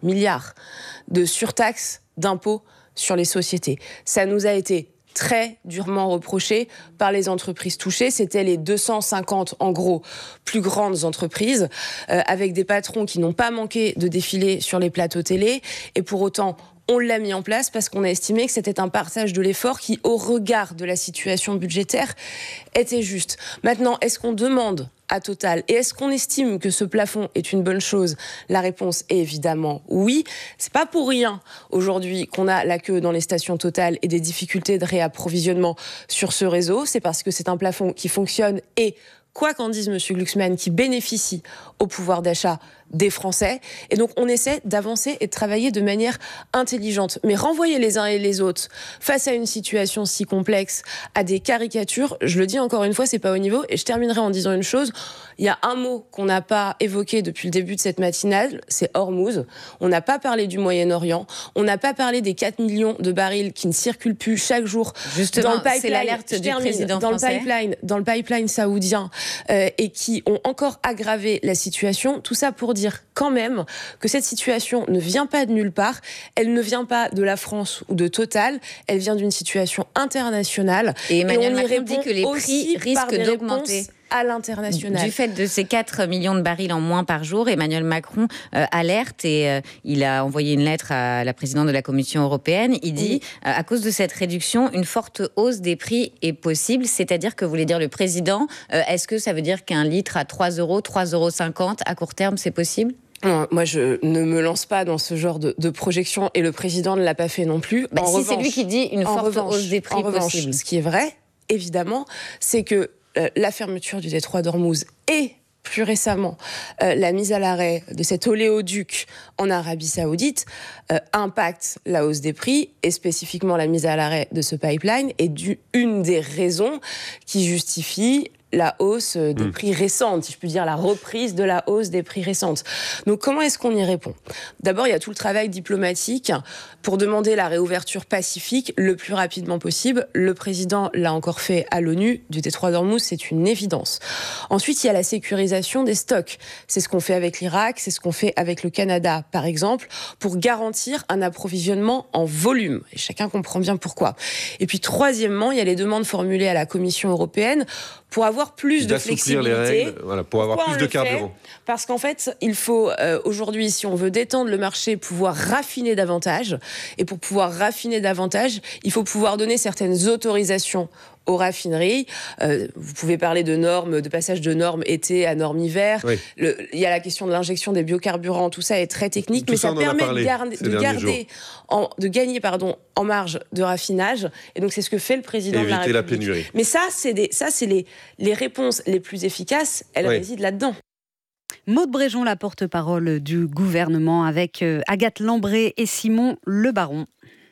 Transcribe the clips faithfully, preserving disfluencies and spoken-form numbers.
milliards de surtaxes d'impôts sur les sociétés. Ça nous a été très durement reproché par les entreprises touchées. C'était les deux cent cinquante, en gros, plus grandes entreprises, euh, avec des patrons qui n'ont pas manqué de défiler sur les plateaux télé. Et pour autant, on l'a mis en place parce qu'on a estimé que c'était un partage de l'effort qui, au regard de la situation budgétaire, était juste. Maintenant, est-ce qu'on demande à Total et est-ce qu'on estime que ce plafond est une bonne chose ? La réponse est évidemment oui. C'est pas pour rien aujourd'hui qu'on a la queue dans les stations Total et des difficultés de réapprovisionnement sur ce réseau. C'est parce que c'est un plafond qui fonctionne et, quoi qu'en dise M. Glucksmann, qui bénéficie au pouvoir d'achat des Français. Et donc, on essaie d'avancer et de travailler de manière intelligente. Mais renvoyer les uns et les autres face à une situation si complexe, à des caricatures, je le dis encore une fois, c'est pas au niveau. Et je terminerai en disant une chose. Il y a un mot qu'on n'a pas évoqué depuis le début de cette matinale, c'est Hormuz. On n'a pas parlé du Moyen-Orient. On n'a pas parlé des quatre millions de barils qui ne circulent plus chaque jour. Justement, dans le pipeline, c'est l'alerte du termine, président dans français. Le pipeline, dans le pipeline saoudien euh, et qui ont encore aggravé la situation. Tout ça pour dire quand même que cette situation ne vient pas de nulle part. Elle ne vient pas de la France ou de Total. Elle vient d'une situation internationale. Et Emmanuel et on Macron y répond dit que les prix risquent d'augmenter. À l'international. Du fait de ces quatre millions de barils en moins par jour, Emmanuel Macron euh, alerte et euh, il a envoyé une lettre à la présidente de la Commission européenne. Il dit, oui. euh, à cause de cette réduction, une forte hausse des prix est possible. C'est-à-dire que, voulait dire le président, euh, est-ce que ça veut dire qu'un litre à trois euros, trois euros cinquante à court terme, c'est possible ? Non, moi, je ne me lance pas dans ce genre de, de projection et le président ne l'a pas fait non plus. Bah, en si revanche, c'est lui qui dit une forte revanche, hausse des prix en revanche, possible. Ce qui est vrai, évidemment, c'est que euh, la fermeture du détroit d'Ormuz et plus récemment, euh, la mise à l'arrêt de cet oléoduc en Arabie Saoudite euh, impacte la hausse des prix et spécifiquement la mise à l'arrêt de ce pipeline est du, une des raisons qui justifie la hausse des mmh. prix récente, si je puis dire, la reprise de la hausse des prix récentes. Donc, comment est-ce qu'on y répond ? D'abord, il y a tout le travail diplomatique pour demander la réouverture pacifique le plus rapidement possible. Le président l'a encore fait à l'ONU du détroit d'Ormuz, c'est une évidence. Ensuite, il y a la sécurisation des stocks. C'est ce qu'on fait avec l'Irak, c'est ce qu'on fait avec le Canada, par exemple, pour garantir un approvisionnement en volume. Et chacun comprend bien pourquoi. Et puis, troisièmement, il y a les demandes formulées à la Commission européenne pour avoir plus de flexibilité. Les règles, voilà, pour avoir Pourquoi plus de carburant. Parce qu'en fait, il faut euh, aujourd'hui, si on veut détendre le marché, pouvoir raffiner davantage. Et pour pouvoir raffiner davantage, il faut pouvoir donner certaines autorisations aux raffineries. Euh, vous pouvez parler de normes, de passage de normes été à normes hiver. Oui. Le, il y a la question de l'injection des biocarburants. Tout ça est très technique, tout mais ça, ça permet de, gar- de garder, en, de gagner pardon, en marge de raffinage. Et donc, c'est ce que fait le président et de la République. Éviter la pénurie. Mais ça, c'est, des, ça, c'est les, les réponses les plus efficaces. Elles oui. résident là-dedans. Maude Bréjon, la porte-parole du gouvernement, avec Agathe Lambré et Simon Le Baron.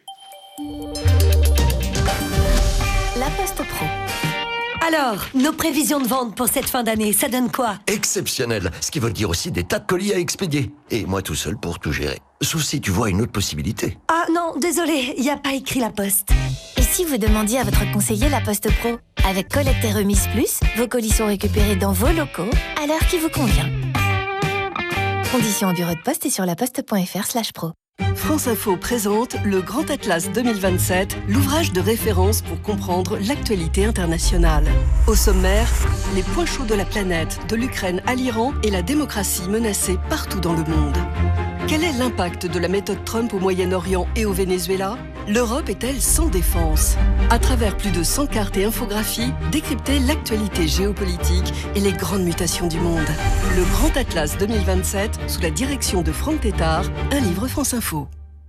La Poste Pro. Alors, nos prévisions de vente pour cette fin d'année, ça donne quoi ? Exceptionnel, ce qui veut dire aussi des tas de colis à expédier. Et moi tout seul pour tout gérer. Sauf si tu vois une autre possibilité. Ah non, désolé, il n'y a pas écrit La Poste. Et si vous demandiez à votre conseiller La Poste Pro ? Avec Collecte et Remise Plus, vos colis sont récupérés dans vos locaux à l'heure qui vous convient. Conditions au bureau de poste et sur laposte.fr slash pro. France Info présente le Grand Atlas deux mille vingt-sept, l'ouvrage de référence pour comprendre l'actualité internationale. Au sommaire, les points chauds de la planète, de l'Ukraine à l'Iran et la démocratie menacée partout dans le monde. Quel est l'impact de la méthode Trump au Moyen-Orient et au Venezuela ? L'Europe est-elle sans défense ? À travers plus de cent cartes et infographies, décryptez l'actualité géopolitique et les grandes mutations du monde. Le Grand Atlas deux mille vingt-sept, sous la direction de Franck Tétard, un livre France Info.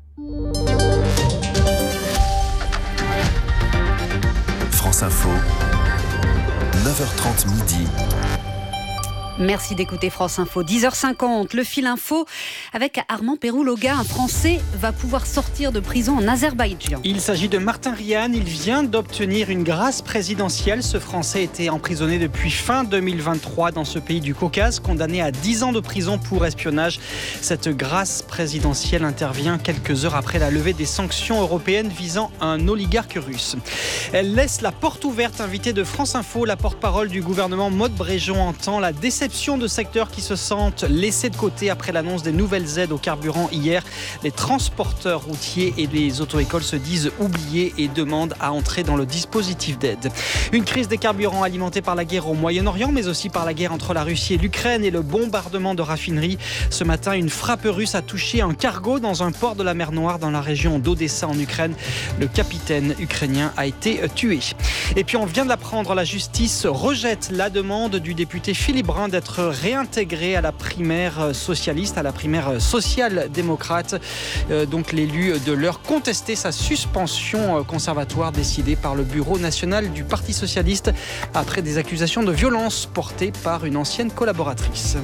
France Info, neuf heures trente midi. Merci d'écouter France Info. dix heures cinquante, le fil info avec Armand Péroux-Loga. Un Français va pouvoir sortir de prison en Azerbaïdjan. Il s'agit de Martin Rian. Il vient d'obtenir une grâce présidentielle. Ce Français était emprisonné depuis fin deux mille vingt-trois dans ce pays du Caucase, condamné à dix ans de prison pour espionnage. Cette grâce présidentielle intervient quelques heures après la levée des sanctions européennes visant un oligarque russe. Elle laisse la porte ouverte. Invitée de France Info, la porte-parole du gouvernement Maude Bréjon entend la déception déception de secteurs qui se sentent laissés de côté après l'annonce des nouvelles aides au carburant hier. Les transporteurs routiers et les auto-écoles se disent oubliés et demandent à entrer dans le dispositif d'aide. Une crise des carburants alimentée par la guerre au Moyen-Orient, mais aussi par la guerre entre la Russie et l'Ukraine et le bombardement de raffineries. Ce matin, une frappe russe a touché un cargo dans un port de la mer Noire dans la région d'Odessa en Ukraine. Le capitaine ukrainien a été tué. Et puis on vient de l'apprendre, la justice rejette la demande du député Philippe Brun d'être réintégré à la primaire socialiste, à la primaire social-démocrate. Euh, donc l'élu de l'heure contestait sa suspension conservatoire décidée par le bureau national du Parti socialiste après des accusations de violence portées par une ancienne collaboratrice.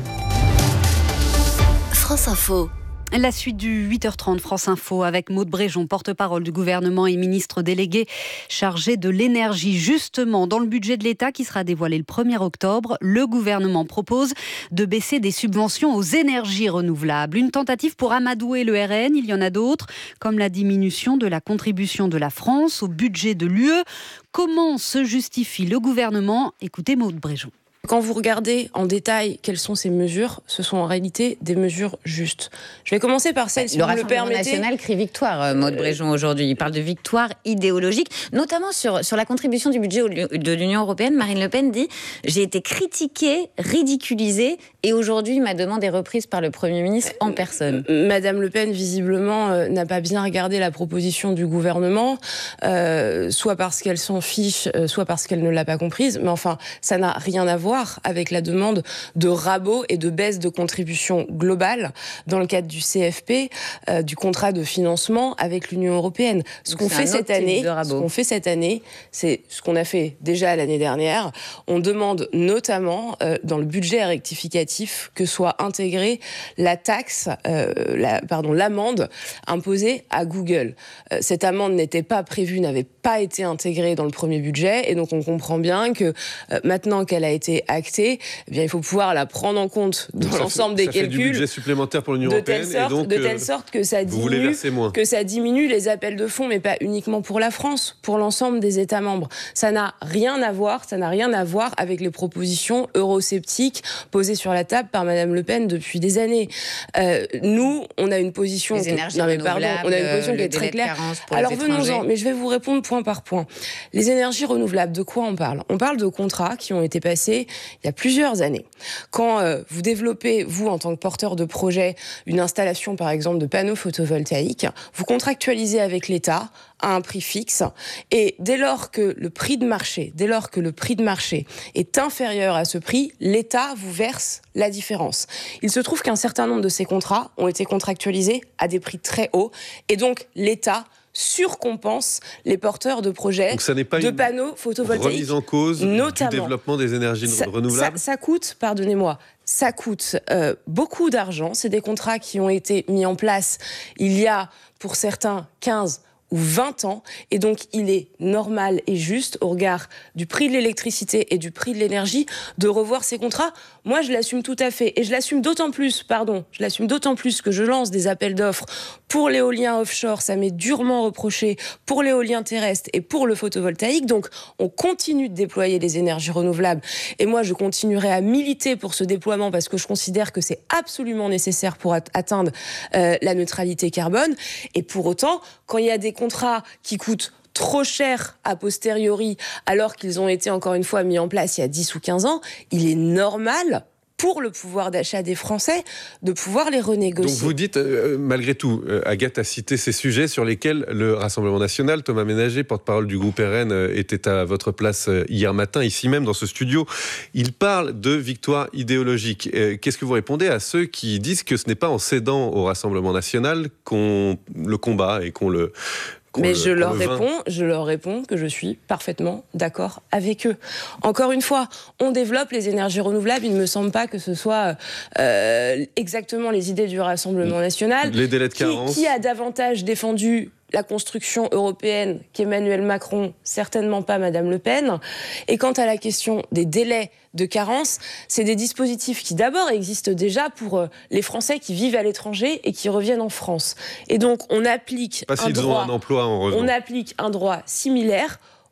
France Info. La suite du huit heures trente France Info avec Maud Bréjon, porte-parole du gouvernement et ministre délégué chargé de l'énergie. Justement, dans le budget de l'État qui sera dévoilé le premier octobre, le gouvernement propose de baisser des subventions aux énergies renouvelables. Une tentative pour amadouer le R N, il y en a d'autres, comme la diminution de la contribution de la France au budget de l'U E. Comment se justifie le gouvernement ? Écoutez Maud Bréjon. Quand vous regardez en détail quelles sont ces mesures, ce sont en réalité des mesures justes. Je vais commencer par celle, si le vous me le Rassemblement permettez. national crie victoire, Maud Bréjon, aujourd'hui. Il parle de victoire idéologique, notamment sur, sur la contribution du budget de l'Union européenne. Marine Le Pen dit « J'ai été critiquée, ridiculisée, et aujourd'hui, ma demande est reprise par le Premier ministre en personne. » Madame Le Pen, visiblement, euh, n'a pas bien regardé la proposition du gouvernement, euh, soit parce qu'elle s'en fiche, euh, soit parce qu'elle ne l'a pas comprise. Mais enfin, ça n'a rien à voir avec la demande de rabot et de baisse de contribution globale dans le cadre du C F P, euh, du contrat de financement avec l'Union européenne. Ce qu'on fait cette année, ce qu'on fait cette année, c'est ce qu'on a fait déjà l'année dernière. On demande notamment euh, dans le budget rectificatif que soit intégrée la taxe, euh, la, pardon, l'amende imposée à Google. Euh, cette amende n'était pas prévue, n'avait pas été intégrée dans le premier budget, et donc on comprend bien que euh, maintenant qu'elle a été actée, eh bien, il faut pouvoir la prendre en compte dans donc l'ensemble fait, des ça calculs. Fait du budget supplémentaire pour l'Union de européenne. Telle sorte, et donc, de telle sorte que ça, diminue, que ça diminue les appels de fonds, mais pas uniquement pour la France, pour l'ensemble des États membres. Ça n'a rien à voir, ça n'a rien à voir avec les propositions eurosceptiques posées sur la table par Madame Le Pen depuis des années. Euh, nous, on a une position... Les qui... énergies non, mais pardon, on a une position qui est très claire. Alors venons-en, mais je vais vous répondre point par point. Les énergies renouvelables, de quoi on parle ? On parle de contrats qui ont été passés il y a plusieurs années. Quand euh, vous développez, vous, en tant que porteur de projet, une installation, par exemple, de panneaux photovoltaïques, vous contractualisez avec l'État à un prix fixe, et dès lors que le prix de marché, dès lors que le prix de marché est inférieur à ce prix, l'État vous verse la différence. Il se trouve qu'un certain nombre de ces contrats ont été contractualisés à des prix très hauts, et donc l'État surcompense les porteurs de projets Donc ça n'est pas de une panneaux photovoltaïques. Remise en cause notamment. Du développement des énergies ça, renouvelables. Ça, ça coûte, pardonnez-moi, ça coûte euh, beaucoup d'argent. C'est des contrats qui ont été mis en place il y a, pour certains, quinze ou vingt ans, et donc il est normal et juste, au regard du prix de l'électricité et du prix de l'énergie, de revoir ces contrats. Moi, je l'assume tout à fait, et je l'assume d'autant plus, pardon, je l'assume d'autant plus que je lance des appels d'offres pour l'éolien offshore, ça m'est durement reproché, pour l'éolien terrestre et pour le photovoltaïque, donc on continue de déployer les énergies renouvelables, et moi je continuerai à militer pour ce déploiement parce que je considère que c'est absolument nécessaire pour atteindre euh, la neutralité carbone, et pour autant, quand il y a des contrats qui coûtent trop cher a posteriori, alors qu'ils ont été encore une fois mis en place il y a dix ou quinze ans, il est normal pour le pouvoir d'achat des Français, de pouvoir les renégocier. Donc vous dites, euh, malgré tout, euh, Agathe a cité ces sujets sur lesquels le Rassemblement national, Thomas Ménager, porte-parole du groupe R N, euh, était à votre place euh, hier matin, ici même dans ce studio. Il parle de victoire idéologique. Euh, qu'est-ce que vous répondez à ceux qui disent que ce n'est pas en cédant au Rassemblement national qu'on le combat et qu'on le... Mais je leur réponds, je leur réponds que je suis parfaitement d'accord avec eux. Encore une fois, on développe les énergies renouvelables. Il ne me semble pas que ce soit euh, exactement les idées du Rassemblement national. Les délais de carence. Qui, qui a davantage défendu la construction européenne qu'Emmanuel Macron? Certainement pas Madame Le Pen. Et quant à la question des délais de carence, c'est des dispositifs qui d'abord existent déjà pour les Français qui vivent à l'étranger et qui reviennent en France. Et donc on applique pas un s'ils droit, ont un emploi en revenant. on applique un droit similaire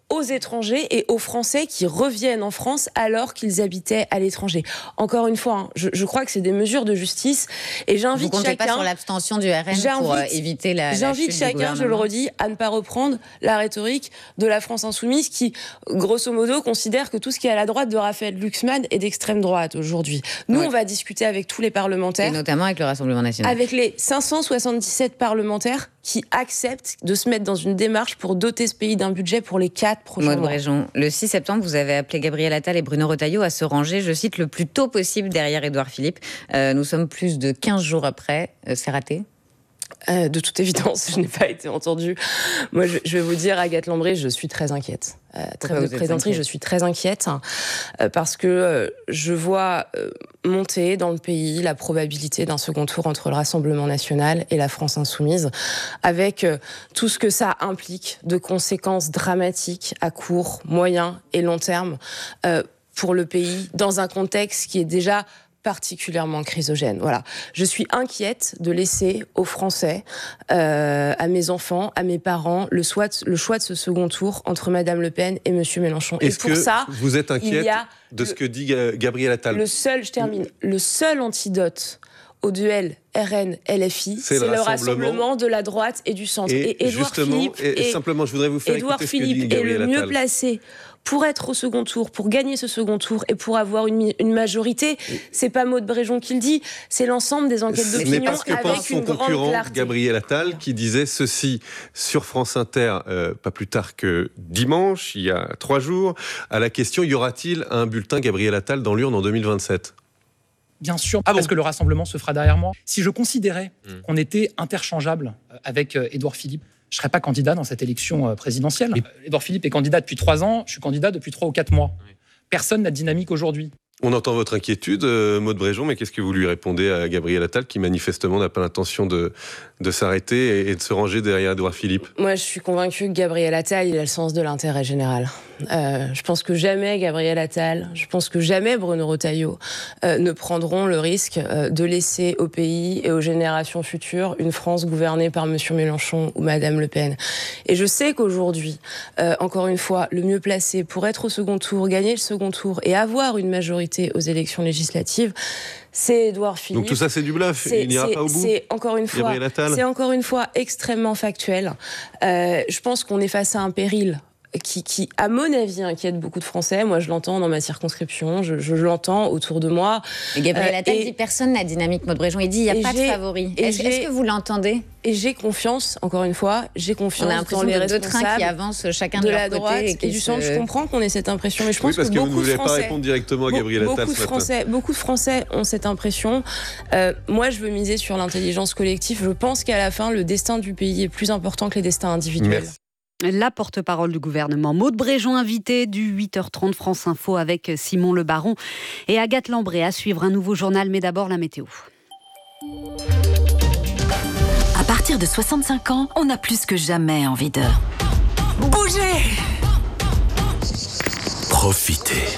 aux étrangers et aux Français qui reviennent en France alors qu'ils habitaient à l'étranger. Encore une fois, hein, je, je crois que c'est des mesures de justice et j'invite Vous comptez chacun... pas sur l'abstention du R N pour euh, éviter la, la chute J'invite du chacun, je le redis, à ne pas reprendre la rhétorique de la France insoumise qui, grosso modo, considère que tout ce qui est à la droite de Raphaël Glucksmann est d'extrême droite aujourd'hui. Nous, ouais. on va discuter avec tous les parlementaires. Et notamment avec le Rassemblement national. Avec les cinq cent soixante-dix-sept parlementaires qui acceptent de se mettre dans une démarche pour doter ce pays d'un budget pour les quatre prochains Maud mois. Bréjon, le six septembre, vous avez appelé Gabriel Attal et Bruno Retailleau à se ranger, je cite, le plus tôt possible derrière Édouard Philippe. Euh, nous sommes plus de quinze jours après. Euh, c'est raté ? Euh, de toute évidence, je n'ai pas été entendue. Moi, je, je vais vous dire, Agathe Lambré, je suis très inquiète. Euh, trêve de plaisanterie, je suis très inquiète euh, parce que euh, je vois euh, monter dans le pays la probabilité d'un second tour entre le Rassemblement national et la France insoumise, avec euh, tout ce que ça implique de conséquences dramatiques à court, moyen et long terme euh, pour le pays, dans un contexte qui est déjà particulièrement chrysogène. Voilà. Je suis inquiète de laisser aux Français, euh, à mes enfants, à mes parents, le, soit, le choix de ce second tour entre Madame Le Pen et Monsieur Mélenchon. Est-ce et pour que ça, vous êtes inquiète de le, ce que dit Gabriel Attal ? Le seul, je termine, le seul antidote au duel R N L F I, c'est, c'est le, le rassemblement. rassemblement de la droite et du centre. Et, et Édouard Philippe, et, et simplement, je voudrais vous faire Édouard écouter Philippe ce que dit Gabriel est le mieux Attal. placé pour être au second tour, pour gagner ce second tour et pour avoir une, une majorité. C'est pas Maud Bréjon qui le dit, c'est l'ensemble des enquêtes d'opinion. Ce n'est pas ce que avec pense son une concurrent clarté. Gabriel Attal qui disait ceci sur France Inter, euh, pas plus tard que dimanche, il y a trois jours, à la question « Y aura-t-il un bulletin Gabriel Attal dans l'urne en deux mille vingt-sept » Bien sûr, ah bon parce que le rassemblement se fera derrière moi. Si je considérais mmh. qu'on était interchangeable avec Édouard Philippe, je ne serais pas candidat dans cette élection présidentielle. Oui. Édouard Philippe est candidat depuis trois ans, je suis candidat depuis trois ou quatre mois. Oui. Personne n'a de dynamique aujourd'hui. On entend votre inquiétude, euh, Maud Bréjon, mais qu'est-ce que vous lui répondez à Gabriel Attal, qui manifestement n'a pas l'intention de, de s'arrêter et, et de se ranger derrière Édouard Philippe ? Moi, je suis convaincue que Gabriel Attal, il a le sens de l'intérêt général. Euh, je pense que jamais Gabriel Attal, je pense que jamais Bruno Retailleau euh, ne prendront le risque euh, de laisser au pays et aux générations futures une France gouvernée par Monsieur Mélenchon ou Madame Le Pen. Et je sais qu'aujourd'hui, euh, encore une fois, le mieux placé pour être au second tour, gagner le second tour et avoir une majorité aux élections législatives, c'est Édouard Philippe. Donc tout ça, c'est du bluff. Il n'ira pas au bout. C'est encore une fois, c'est encore une fois extrêmement factuel. Euh, je pense qu'on est face à un péril qui, qui, à mon avis, inquiète beaucoup de Français. Moi, je l'entends dans ma circonscription, je, je l'entends autour de moi. Et Gabriel Attal euh, dit personne n'a dynamique. Maud Bréjon, il dit il n'y a pas de favori. Est-ce, est-ce que vous l'entendez ? Et j'ai confiance, encore une fois, j'ai confiance dans les responsables deux trains qui avancent chacun de, de leur la côté droite et, et du centre. se... Je comprends qu'on ait cette impression, mais je pense oui, parce que, que beaucoup vous ne voulez de Français, pas répondre directement à Gabriel Attal beaucoup de Français, beaucoup de Français ont cette impression. Euh, moi, je veux miser sur l'intelligence collective. Je pense qu'à la fin, le destin du pays est plus important que les destins individuels. Merci. La porte-parole du gouvernement, Maud Bréjon, invitée du huit heures trente France Info avec Simon Le Baron et Agathe Lambré. À suivre un nouveau journal, mais d'abord la météo. À partir de soixante-cinq ans, on a plus que jamais envie de bouger. Profitez.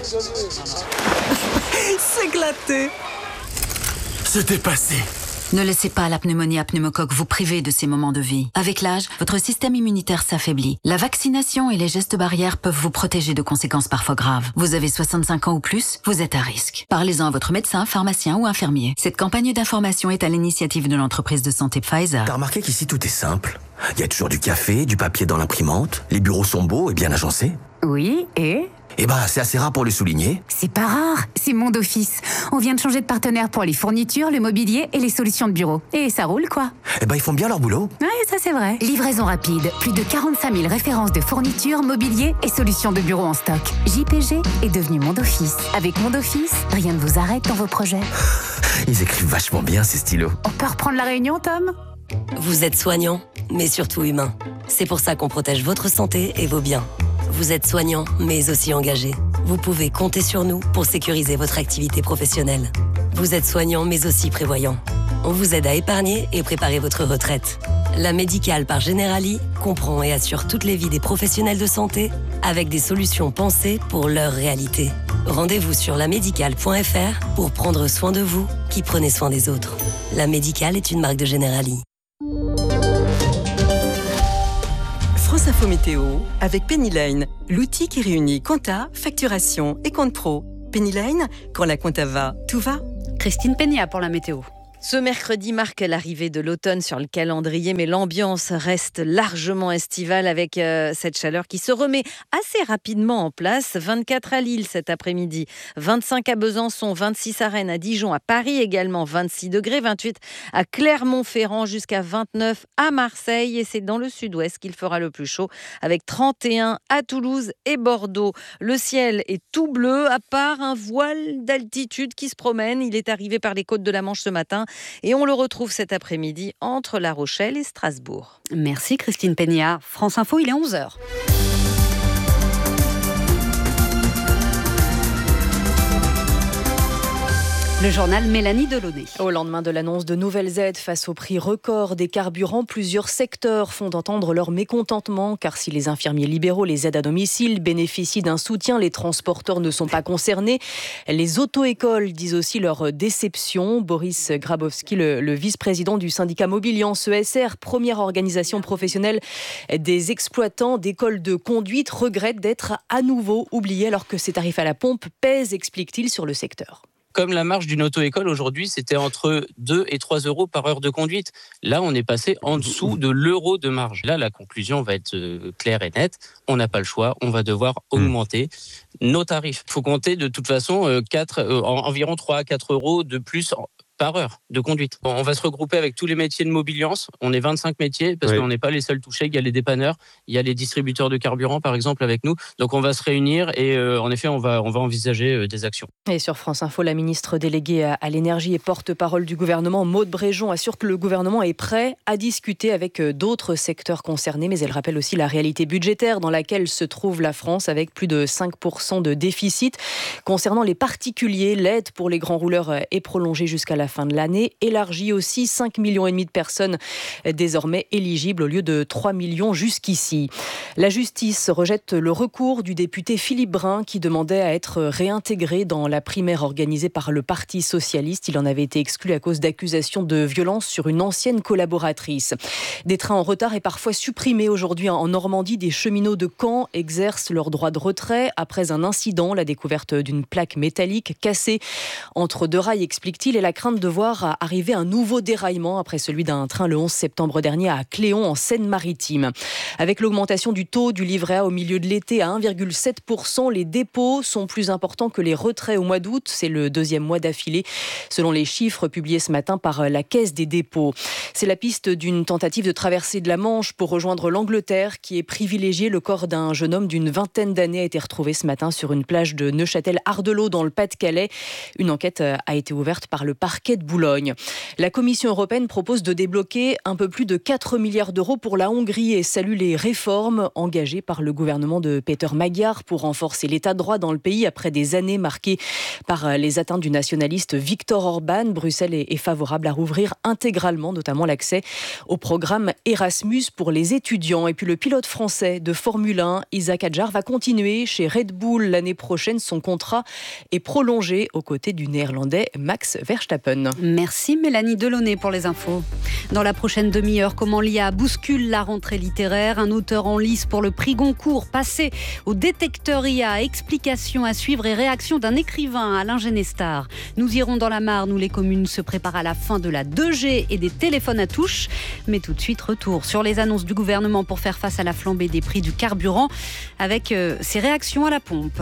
S'éclater. Se dépasser. Ne laissez pas la pneumonie à pneumocoque vous priver de ces moments de vie. Avec l'âge, votre système immunitaire s'affaiblit. La vaccination et les gestes barrières peuvent vous protéger de conséquences parfois graves. Vous avez soixante-cinq ans ou plus, vous êtes à risque. Parlez-en à votre médecin, pharmacien ou infirmier. Cette campagne d'information est à l'initiative de l'entreprise de santé Pfizer. T'as remarqué qu'ici tout est simple. Il y a toujours du café, du papier dans l'imprimante, les bureaux sont beaux et bien agencés. Oui, et Eh ben, c'est assez rare pour le souligner. C'est pas rare, c'est Monde Office. On vient de changer de partenaire pour les fournitures, le mobilier et les solutions de bureau. Et ça roule, quoi. Eh ben, ils font bien leur boulot. Ouais, ça c'est vrai. Livraison rapide, plus de quarante-cinq mille références de fournitures, mobilier et solutions de bureau en stock. J P G est devenu Monde Office. Avec Monde Office, rien ne vous arrête dans vos projets. Ils écrivent vachement bien, ces stylos. On peut reprendre la réunion, Tom ? Vous êtes soignant, mais surtout humain. C'est pour ça qu'on protège votre santé et vos biens. Vous êtes soignant, mais aussi engagé. Vous pouvez compter sur nous pour sécuriser votre activité professionnelle. Vous êtes soignant, mais aussi prévoyant. On vous aide à épargner et préparer votre retraite. La Médicale par Generali comprend et assure toutes les vies des professionnels de santé avec des solutions pensées pour leur réalité. Rendez-vous sur la médicale point f r pour prendre soin de vous qui prenez soin des autres. La Médicale est une marque de Generali. France Info Météo avec Penny Lane, l'outil qui réunit compta, facturation et compte pro. Pennyline, quand la compta va, tout va. Christine Peña pour la météo. Ce mercredi marque l'arrivée de l'automne sur le calendrier, mais l'ambiance reste largement estivale avec euh, cette chaleur qui se remet assez rapidement en place. vingt-quatre à Lille cet après-midi, vingt-cinq à Besançon, vingt-six à Rennes, à Dijon, à Paris également, vingt-six degrés, vingt-huit à Clermont-Ferrand, jusqu'à vingt-neuf à Marseille. Et c'est dans le sud-ouest qu'il fera le plus chaud, avec trente et un à Toulouse et Bordeaux. Le ciel est tout bleu, à part un voile d'altitude qui se promène. Il est arrivé par les côtes de la Manche ce matin. Et on le retrouve cet après-midi entre La Rochelle et Strasbourg. Merci Christine Peña. France Info, il est onze heures. Le journal Mélanie Delaunay. Au lendemain de l'annonce de nouvelles aides face au prix record des carburants, plusieurs secteurs font entendre leur mécontentement, car si les infirmiers libéraux, les aides à domicile bénéficient d'un soutien, les transporteurs ne sont pas concernés. Les auto-écoles disent aussi leur déception. Boris Grabowski, le, le vice-président du syndicat Mobiliance E S R, première organisation professionnelle des exploitants d'écoles de conduite, regrette d'être à nouveau oublié alors que ces tarifs à la pompe pèsent, explique-t-il, sur le secteur. Comme la marge d'une auto-école aujourd'hui, c'était entre deux et trois euros par heure de conduite. Là, on est passé en dessous de l'euro de marge. Là, la conclusion va être claire et nette. On n'a pas le choix. On va devoir augmenter nos tarifs. Il faut compter de toute façon quatre, euh, environ trois à quatre euros de plus par heure de conduite. Bon, on va se regrouper avec tous les métiers de Mobiliance. On est vingt-cinq métiers parce oui. qu'on n'est pas les seuls touchés. Il y a les dépanneurs, il y a les distributeurs de carburant par exemple avec nous. Donc on va se réunir et euh, en effet on va, on va envisager euh, des actions. Et sur France Info, la ministre déléguée à, à l'énergie et porte-parole du gouvernement, Maud Bréjon, assure que le gouvernement est prêt à discuter avec euh, d'autres secteurs concernés. Mais elle rappelle aussi la réalité budgétaire dans laquelle se trouve la France avec plus de cinq pour cent de déficit. Concernant les particuliers, l'aide pour les grands rouleurs est prolongée jusqu'à la fin de l'année, élargie aussi, cinq virgule cinq millions de personnes désormais éligibles au lieu de trois millions jusqu'ici. La justice rejette le recours du député Philippe Brun qui demandait à être réintégré dans la primaire organisée par le Parti socialiste. Il en avait été exclu à cause d'accusations de violence sur une ancienne collaboratrice. Des trains en retard et parfois supprimés aujourd'hui en Normandie. Des cheminots de Caen exercent leur droit de retrait après un incident, la découverte d'une plaque métallique cassée entre deux rails, explique-t-il, et la crainte de voir arriver un nouveau déraillement après celui d'un train le onze septembre dernier à Cléon en Seine-Maritime. Avec l'augmentation du taux du livret A au milieu de l'été à un virgule sept pour cent, les dépôts sont plus importants que les retraits au mois d'août. C'est le deuxième mois d'affilée, selon les chiffres publiés ce matin par la Caisse des dépôts. C'est la piste d'une tentative de traversée de la Manche pour rejoindre l'Angleterre qui est privilégiée. Le corps d'un jeune homme d'une vingtaine d'années a été retrouvé ce matin sur une plage de Neuchâtel-Ardelot dans le Pas-de-Calais. Une enquête a été ouverte par le parquet de Boulogne. La Commission européenne propose de débloquer un peu plus de quatre milliards d'euros pour la Hongrie et salue les réformes engagées par le gouvernement de Péter Magyar pour renforcer l'état de droit dans le pays après des années marquées par les atteintes du nationaliste Viktor Orban. Bruxelles est favorable à rouvrir intégralement, notamment l'accès au programme Erasmus pour les étudiants. Et puis le pilote français de Formule un, Isaac Hadjar, va continuer chez Red Bull l'année prochaine. Son contrat est prolongé aux côtés du néerlandais Max Verstappen. Merci Mélanie Delaunay pour les infos. Dans la prochaine demi-heure, comment l'I A bouscule la rentrée littéraire. Un auteur en lice pour le prix Goncourt, passé au détecteur I A. Explications à suivre et réaction d'un écrivain, Alain Genestar. Nous irons dans la Marne où les communes se préparent à la fin de la deux G et des téléphones à touche. Mais tout de suite, retour sur les annonces du gouvernement pour faire face à la flambée des prix du carburant avec euh, ses réactions à la pompe.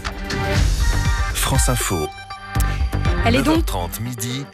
France Info. Elle est donc neuf heures trente midi.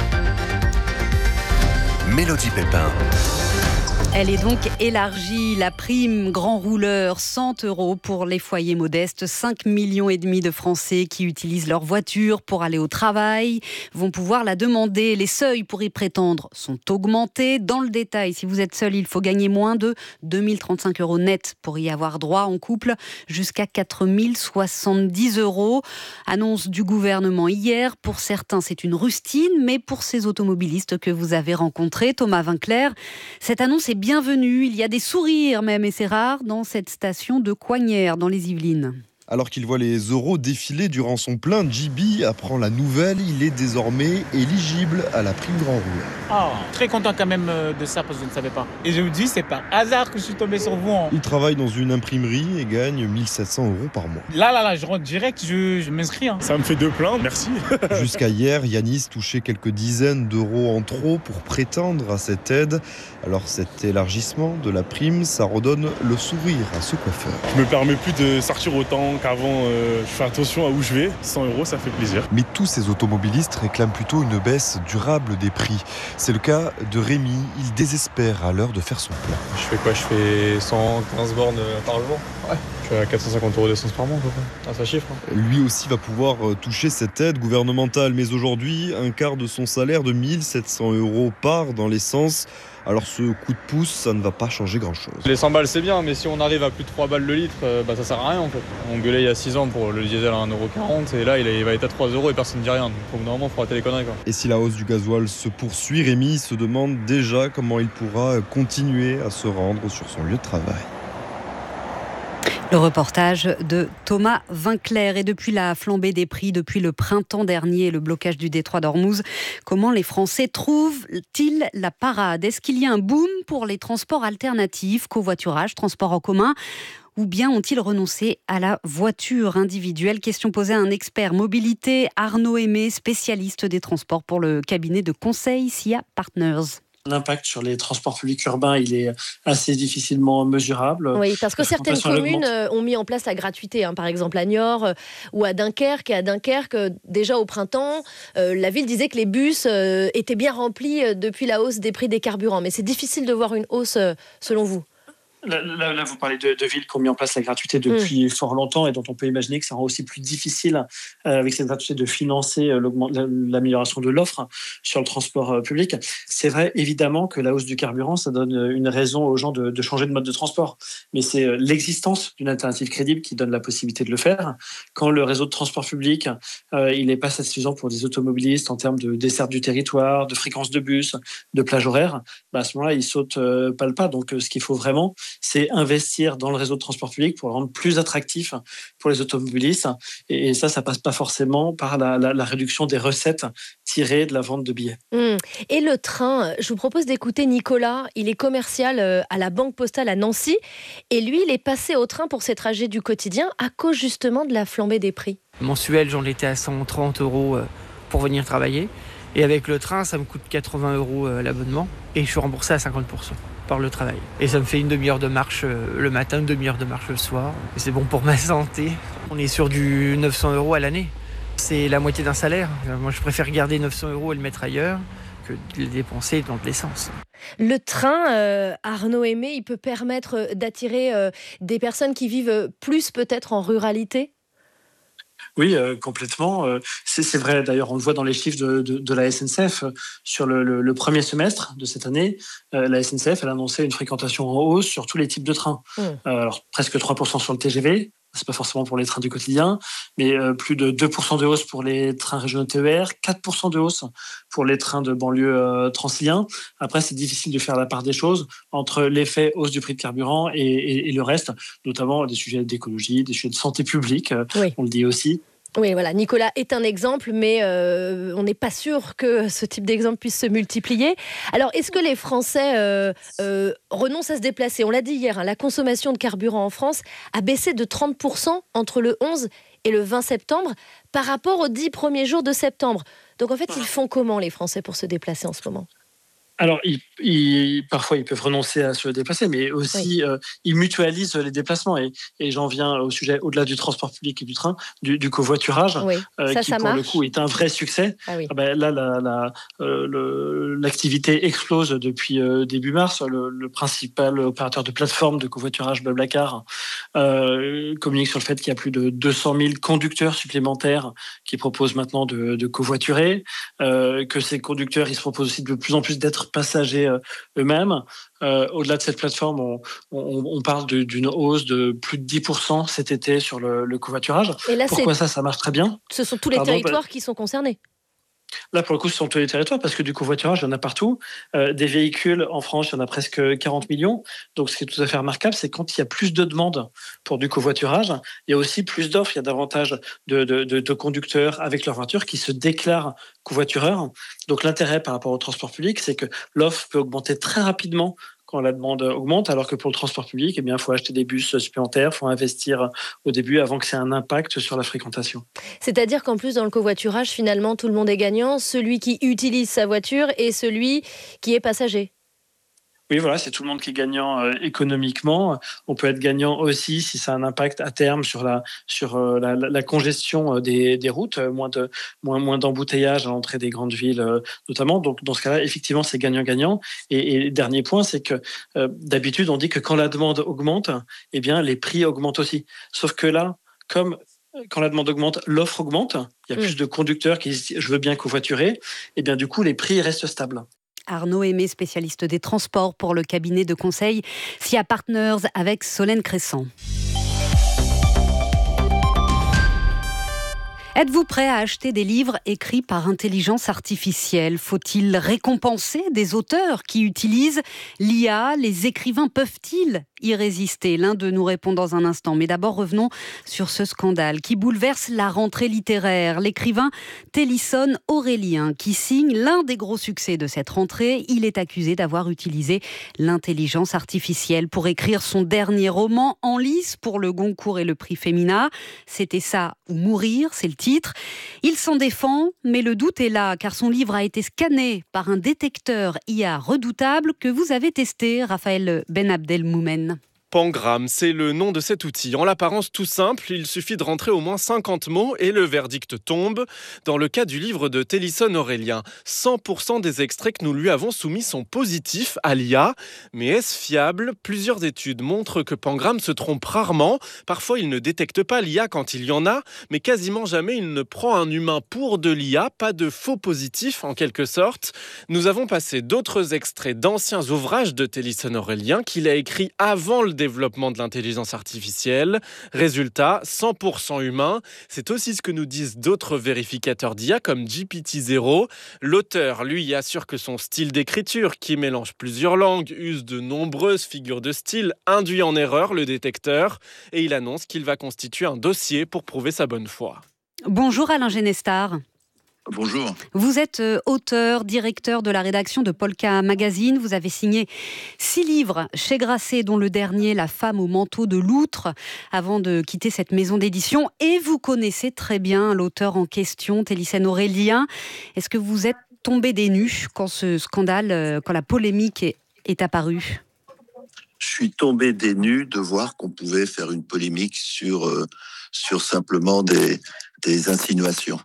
Mélodie Pépin. Elle est donc élargie, la prime grand rouleur, cent euros pour les foyers modestes. cinq millions et demi de Français qui utilisent leur voiture pour aller au travail vont pouvoir la demander. Les seuils pour y prétendre sont augmentés. Dans le détail, si vous êtes seul, il faut gagner moins de deux mille trente-cinq euros net pour y avoir droit. En couple, jusqu'à quatre mille soixante-dix euros. Annonce du gouvernement hier. Pour certains, c'est une rustine, mais pour ces automobilistes que vous avez rencontrés, Thomas Vinclair, cette annonce est bienvenue. Il y a des sourires même, et c'est rare, dans cette station de Coignères, dans les Yvelines. Alors qu'il voit les euros défiler durant son plein, J B apprend la nouvelle. Il est désormais éligible à la prime grand rouleur. Ah, très content quand même de ça parce que je ne savais pas. Et je vous dis, c'est par hasard que je suis tombé sur vous. Hein. Il travaille dans une imprimerie et gagne mille sept cents euros par mois. Là, là, là, je rentre direct, je, je m'inscris. Hein. Ça me fait deux pleins, merci. Jusqu'à hier, Yanis touchait quelques dizaines d'euros en trop pour prétendre à cette aide. Alors cet élargissement de la prime, ça redonne le sourire à ce coiffeur. Je me permets plus de sortir autant qu'avant. Euh, je fais attention à où je vais. cent euros, ça fait plaisir. Mais tous ces automobilistes réclament plutôt une baisse durable des prix. C'est le cas de Rémi. Il désespère à l'heure de faire son plein. Je fais quoi ? Je fais cent quinze bornes par jour. Ouais. Je suis à quatre cent cinquante euros d'essence par mois, à peu près. Ah, ça chiffre. Hein. Lui aussi va pouvoir toucher cette aide gouvernementale. Mais aujourd'hui, un quart de son salaire de mille sept cents euros part dans l'essence. Alors ce coup de pouce, ça ne va pas changer grand-chose. Les cent balles, c'est bien, mais si on arrive à plus de trois balles le litre, bah, ça sert à rien en fait. On gueulait il y a six ans pour le diesel à un euro quarante et là, il va être à trois euros et personne ne dit rien. Donc au bout d'un moment, il faut arrêter les conneries. Quoi. Et si la hausse du gasoil se poursuit, Rémi se demande déjà comment il pourra continuer à se rendre sur son lieu de travail. Le reportage de Thomas Vinclair. Et depuis la flambée des prix, depuis le printemps dernier et le blocage du détroit d'Ormuz, comment les Français trouvent-ils la parade ? Est-ce qu'il y a un boom pour les transports alternatifs, covoiturage, transport en commun ? Ou bien ont-ils renoncé à la voiture individuelle ? Question posée à un expert mobilité, Arnaud Aimé, spécialiste des transports pour le cabinet de conseil S I A Partners. L'impact sur les transports publics urbains, il est assez difficilement mesurable. Oui, parce que certaines communes ont mis en place la gratuité. Hein, par exemple, à Niort euh, ou à Dunkerque. Et à Dunkerque, euh, déjà au printemps, euh, la ville disait que les bus euh, étaient bien remplis euh, depuis la hausse des prix des carburants. Mais c'est difficile de voir une hausse, euh, selon vous. Là, là, là, vous parlez de, de villes qui ont mis en place la gratuité depuis mmh. fort longtemps et dont on peut imaginer que ça rend aussi plus difficile euh, avec cette gratuité de financer euh, l'amélioration de l'offre sur le transport euh, public. C'est vrai, évidemment, que la hausse du carburant, ça donne une raison aux gens de, de changer de mode de transport. Mais c'est euh, l'existence d'une alternative crédible qui donne la possibilité de le faire. Quand le réseau de transport public, euh, il n'est pas satisfaisant pour des automobilistes en termes de desserte du territoire, de fréquence de bus, de plage horaire, bah à ce moment-là, ils sautent euh, pas le pas. Donc, euh, ce qu'il faut vraiment, c'est investir dans le réseau de transport public pour le rendre plus attractif pour les automobilistes. Et ça, ça passe pas forcément par la, la, la réduction des recettes tirées de la vente de billets. Mmh. Et le train, je vous propose d'écouter Nicolas. Il est commercial à la Banque Postale à Nancy. Et lui, il est passé au train pour ses trajets du quotidien à cause justement de la flambée des prix. Mensuel, j'en étais à cent trente euros pour venir travailler. Et avec le train, ça me coûte quatre-vingts euros l'abonnement. Et je suis remboursé à cinquante pour cent. Par le travail. Et ça me fait une demi-heure de marche le matin, une demi-heure de marche le soir. Et c'est bon pour ma santé. On est sur du neuf cents euros à l'année. C'est la moitié d'un salaire. Moi, je préfère garder neuf cents euros et le mettre ailleurs que de les dépenser dans de l'essence. Le train, euh, Arnaud Aimé, il peut permettre d'attirer euh, des personnes qui vivent plus peut-être en ruralité ? Oui, euh, complètement. Euh, c'est, c'est vrai, d'ailleurs, on le voit dans les chiffres de, de, de la S N C F. Euh, sur le, le, le premier semestre de cette année, euh, la S N C F elle a annoncé une fréquentation en hausse sur tous les types de trains. Mmh. Euh, alors, presque trois pour cent sur le T G V, c'est pas forcément pour les trains du quotidien, mais euh, plus de deux pour cent de hausse pour les trains régionaux T E R, quatre pour cent de hausse pour les trains de banlieue euh, transilien. Après, c'est difficile de faire la part des choses entre l'effet hausse du prix de carburant et, et, et le reste, notamment des sujets d'écologie, des sujets de santé publique, euh, oui. on le dit aussi. Oui, voilà, Nicolas est un exemple, mais euh, on n'est pas sûr que ce type d'exemple puisse se multiplier. Alors, est-ce que les Français euh, euh, renoncent à se déplacer ? On l'a dit hier, hein, la consommation de carburant en France a baissé de trente pour cent entre le onze et le vingt septembre par rapport aux dix premiers jours de septembre. Donc, en fait, ils font comment, les Français, pour se déplacer en ce moment ? Alors, ils, ils, parfois, ils peuvent renoncer à se déplacer, mais aussi, oui. euh, ils mutualisent les déplacements. Et, et j'en viens au sujet, au-delà du transport public et du train, du, du covoiturage, oui. euh, ça, qui, ça pour marche. le coup, est un vrai succès. Ah oui. ah ben, là, la, la, euh, le, l'activité explose depuis euh, début mars. Le, le principal opérateur de plateforme de covoiturage, Blablacar, euh, communique sur le fait qu'il y a plus de deux cent mille conducteurs supplémentaires qui proposent maintenant de, de covoiturer, euh, que ces conducteurs, ils se proposent aussi de plus en plus d'être passagers eux-mêmes. Euh, au-delà de cette plateforme, on, on, on parle de, d'une hausse de plus de dix pour cent cet été sur le, le covoiturage. Et là, Pourquoi c'est... ça, ça marche très bien ? Ce sont tous les Pardon, territoires bah... qui sont concernés. Là, pour le coup, ce sont tous les territoires, parce que du covoiturage, il y en a partout. Euh, des véhicules, en France, il y en a presque quarante millions. Donc, ce qui est tout à fait remarquable, c'est quand il y a plus de demandes pour du covoiturage, il y a aussi plus d'offres. Il y a davantage de, de, de, de conducteurs avec leur voiture qui se déclarent covoitureurs. Donc, l'intérêt par rapport au transport public, c'est que l'offre peut augmenter très rapidement quand la demande augmente, alors que pour le transport public, eh bien, il faut acheter des bus supplémentaires, il faut investir au début avant que ça ait un impact sur la fréquentation. C'est-à-dire qu'en plus, dans le covoiturage, finalement, tout le monde est gagnant, celui qui utilise sa voiture et celui qui est passager. Oui, voilà, c'est tout le monde qui est gagnant euh, économiquement. On peut être gagnant aussi si ça a un impact à terme sur la, sur, euh, la, la congestion euh, des, des routes, euh, moins, de, moins, moins d'embouteillages à l'entrée des grandes villes euh, notamment. Donc, dans ce cas-là, effectivement, c'est gagnant-gagnant. Et, et dernier point, c'est que euh, d'habitude, on dit que quand la demande augmente, eh bien, les prix augmentent aussi. Sauf que là, comme quand la demande augmente, l'offre augmente, il y a mmh. plus de conducteurs qui disent « je veux bien covoiturer », et bien du coup, les prix restent stables. Arnaud Aimé, spécialiste des transports pour le cabinet de conseil S I A Partners avec Solène Crescent. Êtes-vous prêt à acheter des livres écrits par intelligence artificielle ? Faut-il récompenser des auteurs qui utilisent l'I A ? Les écrivains peuvent-ils y résister ? L'un d'eux nous répond dans un instant. Mais d'abord, revenons sur ce scandale qui bouleverse la rentrée littéraire. L'écrivain Télisson Aurélien, qui signe l'un des gros succès de cette rentrée, il est accusé d'avoir utilisé l'intelligence artificielle pour écrire son dernier roman en lice pour le Goncourt et le prix Femina. C'était ça ou mourir, c'est le titre. Il s'en défend, mais le doute est là, car son livre a été scanné par un détecteur I A redoutable que vous avez testé, Raphaël Benabdelmoumen. Pangram, c'est le nom de cet outil. En l'apparence tout simple, il suffit de rentrer au moins cinquante mots et le verdict tombe. Dans le cas du livre de Télisson Aurélien, cent pour cent des extraits que nous lui avons soumis sont positifs à l'I A. Mais est-ce fiable ? Plusieurs études montrent que Pangram se trompe rarement. Parfois, il ne détecte pas l'I A quand il y en a, mais quasiment jamais il ne prend un humain pour de l'I A, pas de faux positifs en quelque sorte. Nous avons passé d'autres extraits d'anciens ouvrages de Télisson Aurélien qu'il a écrits avant le développement de l'intelligence artificielle. Résultat, cent pour cent humain. C'est aussi ce que nous disent d'autres vérificateurs d'I A comme G P T zéro. L'auteur, lui, assure que son style d'écriture, qui mélange plusieurs langues, use de nombreuses figures de style, induit en erreur le détecteur. Et il annonce qu'il va constituer un dossier pour prouver sa bonne foi. Bonjour Alain Genestar. Bonjour. Vous êtes auteur, directeur de la rédaction de Polka Magazine. Vous avez signé six livres chez Grasset, dont le dernier, La femme au manteau de loutre, avant de quitter cette maison d'édition. Et vous connaissez très bien l'auteur en question, Télisson Aurélien. Est-ce que vous êtes tombé des nues quand ce scandale, quand la polémique est, est apparue ? Je suis tombé des nues de voir qu'on pouvait faire une polémique sur, euh, sur simplement des, des insinuations.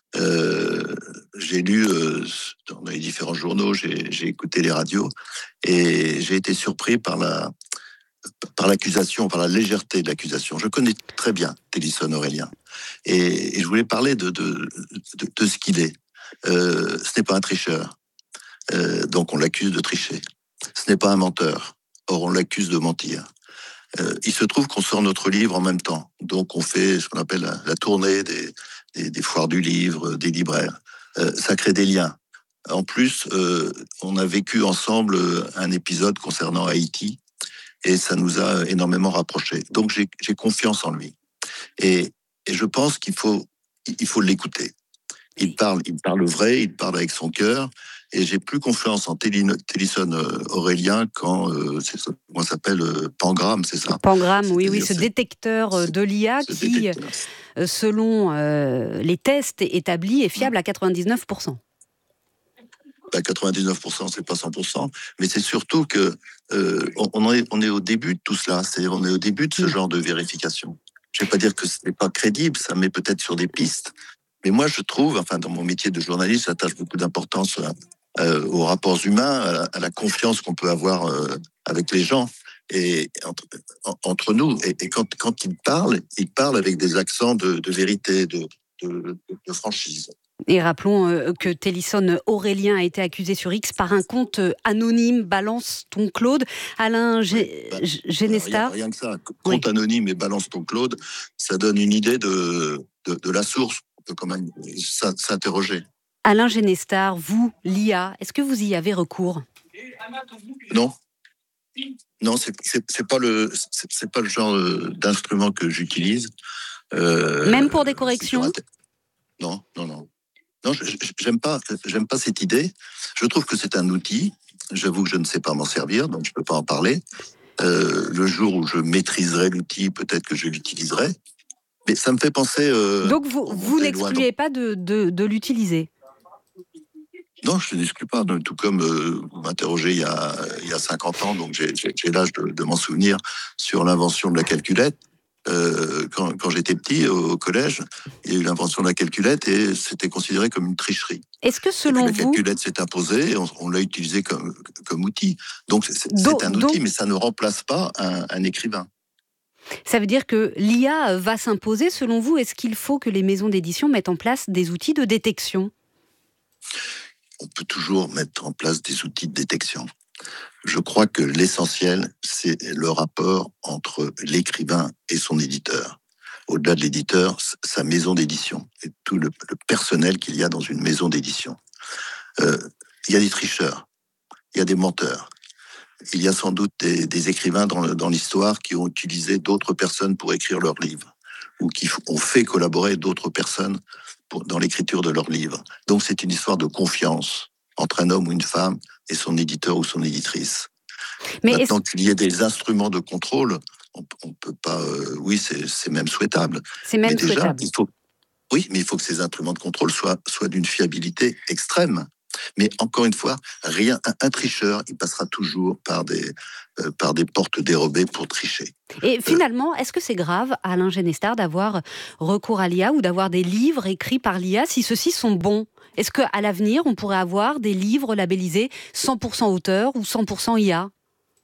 Euh, j'ai lu euh, dans les différents journaux, j'ai, j'ai écouté les radios et j'ai été surpris par la par l'accusation, par la légèreté de l'accusation. Je connais très bien Télisson Aurélien et, et je voulais parler de de, de, de ce qu'il est. Euh, ce n'est pas un tricheur, euh, donc on l'accuse de tricher. Ce n'est pas un menteur, or on l'accuse de mentir. Euh, il se trouve qu'on sort notre livre en même temps, donc on fait ce qu'on appelle la, la tournée des Des, des foires du livre, des libraires. Euh, ça crée des liens. En plus, euh, on a vécu ensemble un épisode concernant Haïti et ça nous a énormément rapprochés. Donc j'ai, j'ai confiance en lui. Et, et je pense qu'il faut, il faut l'écouter. Il parle, il parle vrai, il parle avec son cœur. Et j'ai plus confiance en Télisson Aurélien quand, euh, c'est ça, comment ça s'appelle, euh, Pangram, c'est ça ? Pangram, oui, oui, ce détecteur de l'I A qui, détecteur. selon euh, les tests établis, est fiable à quatre-vingt-dix-neuf pour cent. Bah, quatre-vingt-dix-neuf pour cent, c'est pas cent pour cent, mais c'est surtout que euh, on, est, on est au début de tout cela, c'est on est au début de ce genre de vérification. Je vais pas dire que ce n'est pas crédible, ça met peut-être sur des pistes. Mais moi, je trouve, enfin, dans mon métier de journaliste, j'attache beaucoup d'importance euh, aux rapports humains, à la, à la confiance qu'on peut avoir euh, avec les gens et entre, entre nous. Et, et quand, quand il parle, il parle avec des accents de, de vérité, de, de, de franchise. Et rappelons euh, que Télisson Aurélien a été accusé sur X par un compte anonyme, Balance ton Claude. Alain G- bah, Genestar. Rien, rien que ça, compte oui. anonyme et Balance ton Claude, ça donne une idée de, de, de la source. On peut quand même s'interroger. Alain Génestard, vous, l'I A, est-ce que vous y avez recours ? Non. Non, c'est, c'est, c'est pas le, c'est, c'est pas le genre d'instrument que j'utilise. Euh, Même pour des corrections ? Non, non, non. Non, je, je, j'aime pas, j'aime pas cette idée. Je trouve que c'est un outil. J'avoue que je ne sais pas m'en servir, donc je peux pas en parler. Euh, le jour où je maîtriserai l'outil, peut-être que je l'utiliserai. Mais ça me fait penser. Euh, donc vous, vous n'excluez pas de, de, de l'utiliser ? Non, je ne l'exclus pas. Tout comme euh, vous m'interrogez il y a, il y a cinquante ans, donc j'ai, j'ai, j'ai l'âge de, de m'en souvenir, sur l'invention de la calculette. Euh, quand, quand j'étais petit, au, au collège, il y a eu l'invention de la calculette et c'était considéré comme une tricherie. Est-ce que selon et puis, la vous... La calculette s'est imposée et on, on l'a utilisée comme, comme outil. Donc c'est, c'est donc, un outil, donc... mais ça ne remplace pas un, un écrivain. Ça veut dire que l'I A va s'imposer, selon vous. Est-ce qu'il faut que les maisons d'édition mettent en place des outils de détection ? On peut toujours mettre en place des outils de détection. Je crois que l'essentiel, c'est le rapport entre l'écrivain et son éditeur. Au-delà de l'éditeur, sa maison d'édition et tout le, le personnel qu'il y a dans une maison d'édition. Euh, il y a des tricheurs, il y a des menteurs. Il y a sans doute des, des écrivains dans, dans l'histoire qui ont utilisé d'autres personnes pour écrire leurs livres ou qui ont fait collaborer d'autres personnes pour, dans l'écriture de leurs livres. Donc c'est une histoire de confiance entre un homme ou une femme et son éditeur ou son éditrice. Mais Maintenant qu'il y ait des instruments de contrôle, on, on peut pas... Euh, oui, c'est, c'est même souhaitable. C'est même mais déjà, souhaitable. Il faut, oui, mais il faut que ces instruments de contrôle soient, soient d'une fiabilité extrême. Mais encore une fois, rien, un, un tricheur, il passera toujours par des, euh, par des portes dérobées pour tricher. Et finalement, euh, est-ce que c'est grave, Alain Génestard, d'avoir recours à l'I A ou d'avoir des livres écrits par l'I A si ceux-ci sont bons ? Est-ce qu'à l'avenir, on pourrait avoir des livres labellisés cent pour cent auteur ou cent pour cent I A ?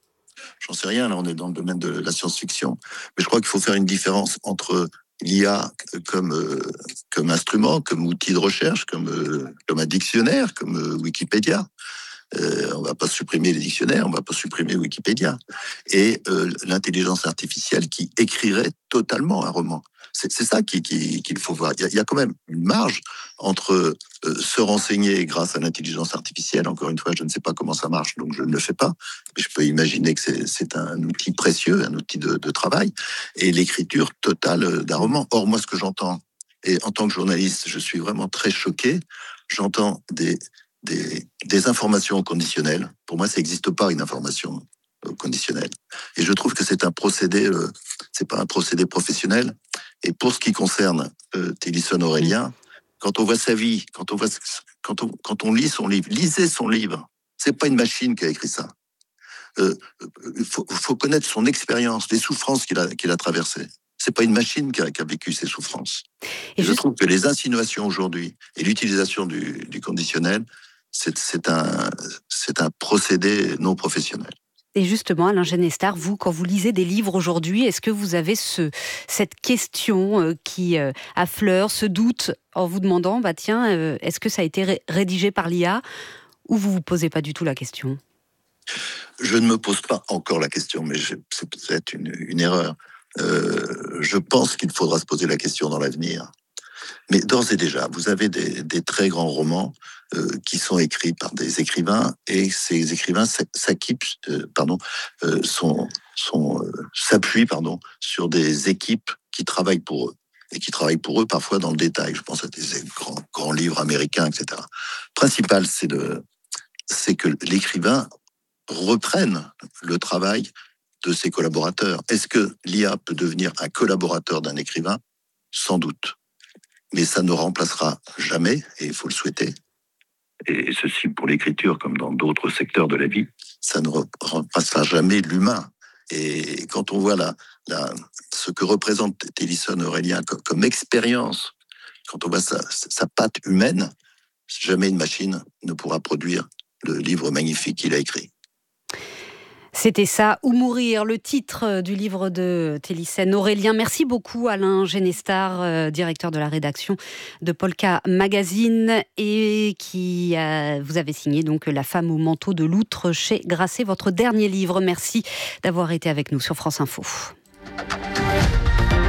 J'en sais rien, là on est dans le domaine de la science-fiction. Mais je crois qu'il faut faire une différence entre l'I A comme, euh, comme instrument, comme outil de recherche, comme, euh, comme un dictionnaire, comme euh, Wikipédia. Euh, on ne va pas supprimer les dictionnaires, on ne va pas supprimer Wikipédia. Et euh, l'intelligence artificielle qui écrirait totalement un roman. C'est, c'est ça qu'il, qu'il, qu'il faut voir. Il y, a, il y a quand même une marge entre euh, se renseigner grâce à l'intelligence artificielle. Encore une fois, je ne sais pas comment ça marche, donc je ne le fais pas. Mais je peux imaginer que c'est, c'est un outil précieux, un outil de, de travail, et l'écriture totale d'un roman. Or, moi, ce que j'entends, et en tant que journaliste, je suis vraiment très choqué, j'entends des, des, des informations conditionnelles. Pour moi, ça n'existe pas, une information conditionnelle. Et je trouve que c'est un procédé, euh, c'est pas un procédé professionnel. Et pour ce qui concerne euh, Télisson Aurélien, quand on voit sa vie, quand on voit, quand on, quand on lit son livre, lisez son livre. C'est pas une machine qui a écrit ça. Euh, il faut, faut connaître son expérience, les souffrances qu'il a, qu'il a traversées. C'est pas une machine qui a, qui a vécu ces souffrances. Et, et je juste... trouve que les insinuations aujourd'hui et l'utilisation du, du conditionnel, c'est, c'est un, c'est un procédé non professionnel. Et justement, Alain Génestard, vous, quand vous lisez des livres aujourd'hui, est-ce que vous avez ce, cette question euh, qui euh, affleure, ce doute, en vous demandant, bah tiens, euh, est-ce que ça a été ré- rédigé par l'I A, ou vous ne vous posez pas du tout la question ? Je ne me pose pas encore la question, mais je, c'est peut-être une, une erreur. Euh, je pense qu'il faudra se poser la question dans l'avenir. Mais d'ores et déjà, vous avez des, des très grands romans euh, qui sont écrits par des écrivains, et ces écrivains s'acquittent, euh, pardon, euh, sont, sont, euh, s'appuient pardon, sur des équipes qui travaillent pour eux, et qui travaillent pour eux parfois dans le détail. Je pense à des grands, grands livres américains, et cetera. Le principal, c'est, de, c'est que l'écrivain reprenne le travail de ses collaborateurs. Est-ce que l'I A peut devenir un collaborateur d'un écrivain ? Sans doute. Mais ça ne remplacera jamais, et il faut le souhaiter, et ceci pour l'écriture comme dans d'autres secteurs de la vie, ça ne remplacera jamais l'humain. Et quand on voit la, la, ce que représente Télisson Aurélien comme, comme expérience, quand on voit sa, sa patte humaine, jamais une machine ne pourra produire le livre magnifique qu'il a écrit. C'était ça, ou mourir, le titre du livre de Télisson Aurélien. Merci beaucoup Alain Génestard, euh, directeur de la rédaction de Polka Magazine, et qui euh, vous avez signé donc La femme au manteau de loutre chez Grasset, votre dernier livre. Merci d'avoir été avec nous sur France Info.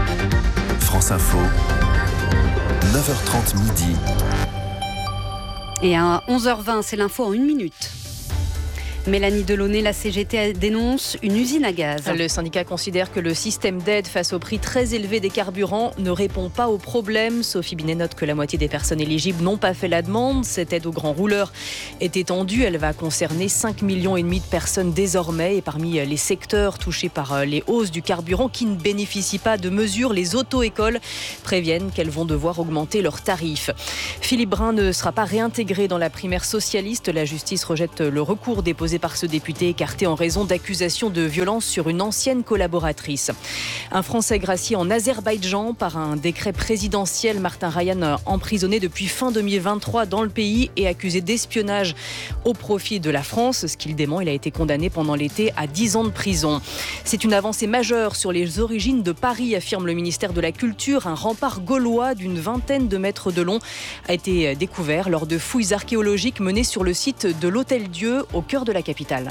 France Info, neuf heures trente midi. Et à onze heures vingt, c'est l'info en une minute. Mélanie Delaunay, la C G T dénonce une usine à gaz. Le syndicat considère que le système d'aide face au prix très élevé des carburants ne répond pas aux problèmes. Sophie Binet note que la moitié des personnes éligibles n'ont pas fait la demande. Cette aide aux grands rouleurs est étendue. Elle va concerner cinq millions et demi de personnes désormais. Et parmi les secteurs touchés par les hausses du carburant qui ne bénéficient pas de mesures, les auto-écoles préviennent qu'elles vont devoir augmenter leurs tarifs. Philippe Brun ne sera pas réintégré dans la primaire socialiste. La justice rejette le recours déposé par ce député écarté en raison d'accusations de violence sur une ancienne collaboratrice. Un Français gracié en Azerbaïdjan par un décret présidentiel. Martin Ryan, emprisonné depuis fin deux mille vingt-trois dans le pays et accusé d'espionnage au profit de la France. Ce qu'il dément, il a été condamné pendant l'été à dix ans de prison. C'est une avancée majeure sur les origines de Paris, affirme le ministère de la Culture. Un rempart gaulois d'une vingtaine de mètres de long a été découvert lors de fouilles archéologiques menées sur le site de l'Hôtel-Dieu au cœur de la capitale.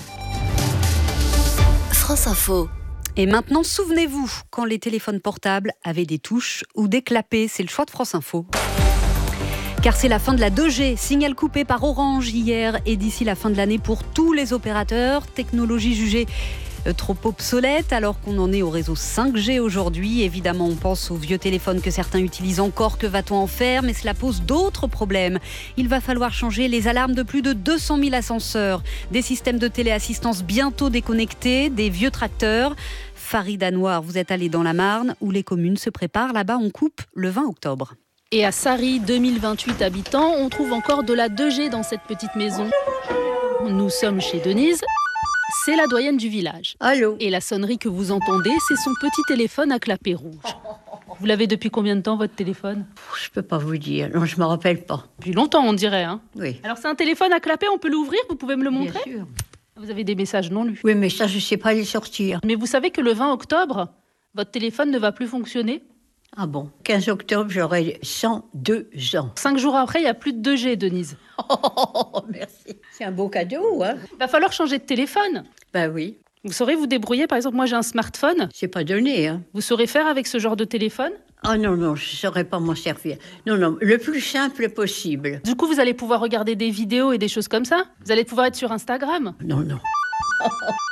France Info. Et maintenant, souvenez-vous, quand les téléphones portables avaient des touches ou des clapets, c'est le choix de France Info. Car c'est la fin de la deux G, signal coupé par Orange hier et d'ici la fin de l'année pour tous les opérateurs. Technologie jugée trop obsolète alors qu'on en est au réseau cinq G aujourd'hui. Évidemment, on pense aux vieux téléphones que certains utilisent encore. Que va-t-on en faire ? Mais cela pose d'autres problèmes. Il va falloir changer les alarmes de plus de deux cent mille ascenseurs, des systèmes de téléassistance bientôt déconnectés, des vieux tracteurs. Farid Anouar, vous êtes allé dans la Marne où les communes se préparent. Là-bas, on coupe le vingt octobre. Et à Sarry, deux mille vingt-huit habitants, on trouve encore de la deux G dans cette petite maison. Nous sommes chez Denise. C'est la doyenne du village. Allô ? Et la sonnerie que vous entendez, c'est son petit téléphone à clapet rouge. Vous l'avez depuis combien de temps, votre téléphone ? Je peux pas vous dire. Non, je me rappelle pas. Depuis longtemps, on dirait, hein ? Oui. Alors, c'est un téléphone à clapet, on peut l'ouvrir ? Vous pouvez me le montrer ? Bien sûr. Vous avez des messages non lus. Oui, mais ça, je sais pas les sortir. Mais vous savez que le vingt octobre, votre téléphone ne va plus fonctionner ? Ah bon ? quinze octobre, j'aurai cent deux ans. Cinq jours après, il n'y a plus de deux G, Denise. Oh, merci. C'est un beau cadeau, hein ? Il va falloir changer de téléphone. Ben oui. Vous saurez vous débrouiller, par exemple, moi j'ai un smartphone. C'est pas donné, hein. Vous saurez faire avec ce genre de téléphone ? Ah non, non, je ne saurais pas m'en servir. Non, non, le plus simple possible. Du coup, vous allez pouvoir regarder des vidéos et des choses comme ça ? Vous allez pouvoir être sur Instagram ? Non, non. Allô ?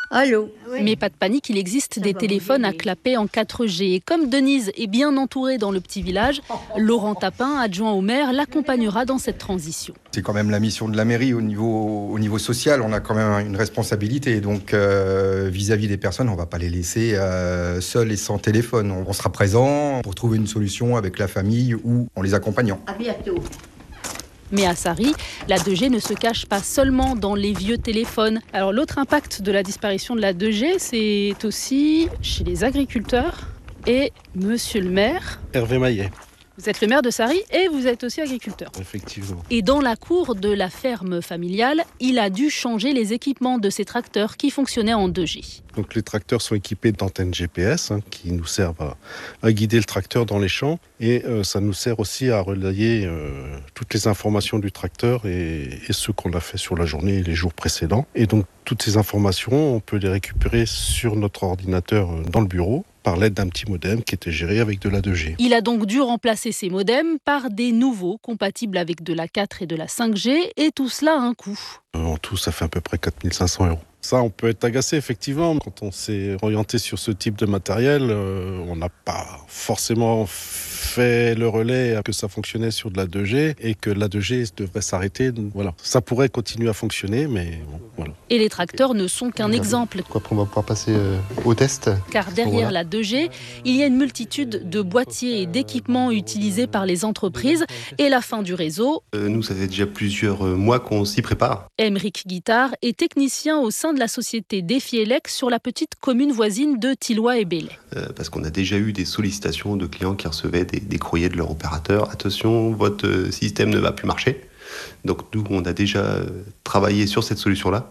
Oui. Mais pas de panique, il existe ça des téléphones à clapet en quatre G. Et comme Denise est bien entourée dans le petit village, Laurent Tapin, adjoint au maire, l'accompagnera dans cette transition. C'est quand même la mission de la mairie au niveau, au niveau social. On a quand même une responsabilité. Donc, euh, vis-à-vis des personnes, on ne va pas les laisser euh, seuls et sans téléphone. On sera présent pour trouver une solution avec la famille ou en les accompagnant. À bientôt. Mais à Sarry, la deux G ne se cache pas seulement dans les vieux téléphones. Alors l'autre impact de la disparition de la deux G, c'est aussi chez les agriculteurs et monsieur le maire. Hervé Maillet. Vous êtes le maire de Sarry et vous êtes aussi agriculteur. Effectivement. Et dans la cour de la ferme familiale, il a dû changer les équipements de ses tracteurs qui fonctionnaient en deux G. Donc les tracteurs sont équipés d'antennes G P S hein, qui nous servent à, à guider le tracteur dans les champs et euh, ça nous sert aussi à relayer euh, toutes les informations du tracteur et, et ce qu'on a fait sur la journée et les jours précédents. Et donc toutes ces informations, on peut les récupérer sur notre ordinateur dans le bureau par l'aide d'un petit modem qui était géré avec de la deux G. Il a donc dû remplacer ces modems par des nouveaux compatibles avec de la quatre et de la cinq G et tout cela a un coût. En tout, ça fait à peu près quatre mille cinq cents euros. Ça, on peut être agacé, effectivement. Quand on s'est orienté sur ce type de matériel, euh, on n'a pas forcément fait le relais que ça fonctionnait sur de la deux G et que la deux G devrait s'arrêter. Voilà. Ça pourrait continuer à fonctionner, mais bon, voilà. Et les tracteurs ne sont qu'un exemple. Après, on va pouvoir passer euh, au test. Car derrière voilà. la deux G, il y a une multitude de boîtiers et d'équipements utilisés par les entreprises et la fin du réseau. Euh, nous, ça fait déjà plusieurs mois qu'on s'y prépare. Émeric Guittard est technicien au sein de la société Defielec sur la petite commune voisine de Tilloy et Belley. Euh, parce qu'on a déjà eu des sollicitations de clients qui recevaient des, des courriers de leur opérateur. Attention, votre système ne va plus marcher. Donc nous, on a déjà travaillé sur cette solution-là pour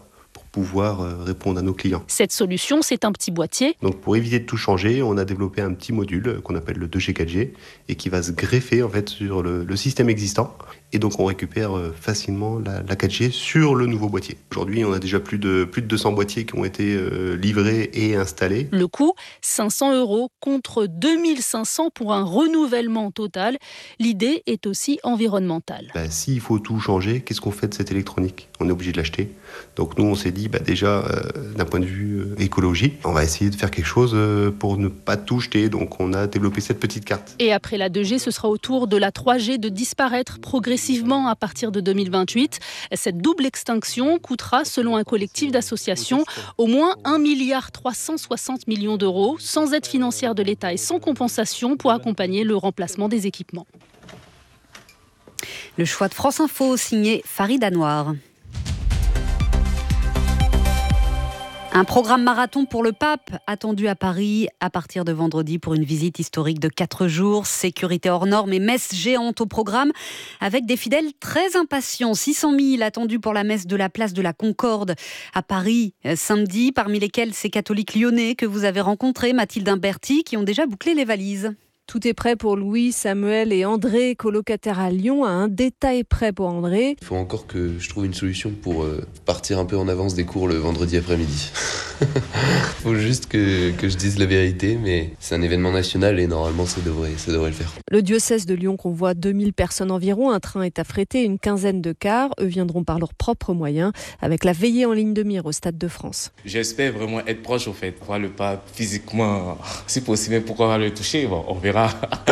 pouvoir euh, répondre à nos clients. Cette solution, c'est un petit boîtier. Donc pour éviter de tout changer, on a développé un petit module qu'on appelle le deux G quatre G et qui va se greffer en fait sur le, le système existant. Et donc on récupère euh, facilement la, la quatre G sur le nouveau boîtier. Aujourd'hui, on a déjà plus de, plus de deux cents boîtiers qui ont été euh, livrés et installés. Le coût, cinq cents euros contre deux mille cinq cents pour un renouvellement total. L'idée est aussi environnementale. Bah, s'il faut tout changer, qu'est-ce qu'on fait de cette électronique ? On est obligé de l'acheter. Donc nous, on s'est dit, bah, déjà, euh, d'un point de vue euh, écologie, on va essayer de faire quelque chose euh, pour ne pas tout jeter. Donc on a développé cette petite carte. Et après la deux G, ce sera au tour de la trois G de disparaître progressivement à partir de deux mille vingt-huit. Cette double extinction coûtera, selon un collectif d'associations, au moins un milliard trois cent soixante millions d'euros, sans aide financière de l'État et sans compensation pour accompagner le remplacement des équipements. Le choix de France Info, signé Farid Anouar. Un programme marathon pour le pape attendu à Paris à partir de vendredi pour une visite historique de quatre jours. Sécurité hors normes et messe géante au programme avec des fidèles très impatients. six cent mille attendus pour la messe de la place de la Concorde à Paris samedi, parmi lesquels ces catholiques lyonnais que vous avez rencontrés, Mathilde Imberti, qui ont déjà bouclé les valises. Tout est prêt pour Louis, Samuel et André, colocataires à Lyon. À un détail près pour André. Il faut encore que je trouve une solution pour euh, partir un peu en avance des cours le vendredi après-midi. Il faut juste que, que je dise la vérité, mais c'est un événement national et normalement ça devrait, ça devrait le faire. Le diocèse de Lyon convoie deux mille personnes environ. Un train est affrété, une quinzaine de cars. Eux viendront par leurs propres moyens, avec la veillée en ligne de mire au Stade de France. J'espère vraiment être proche, au fait, voir le pape physiquement, si possible, pourquoi le toucher, bon, on verra.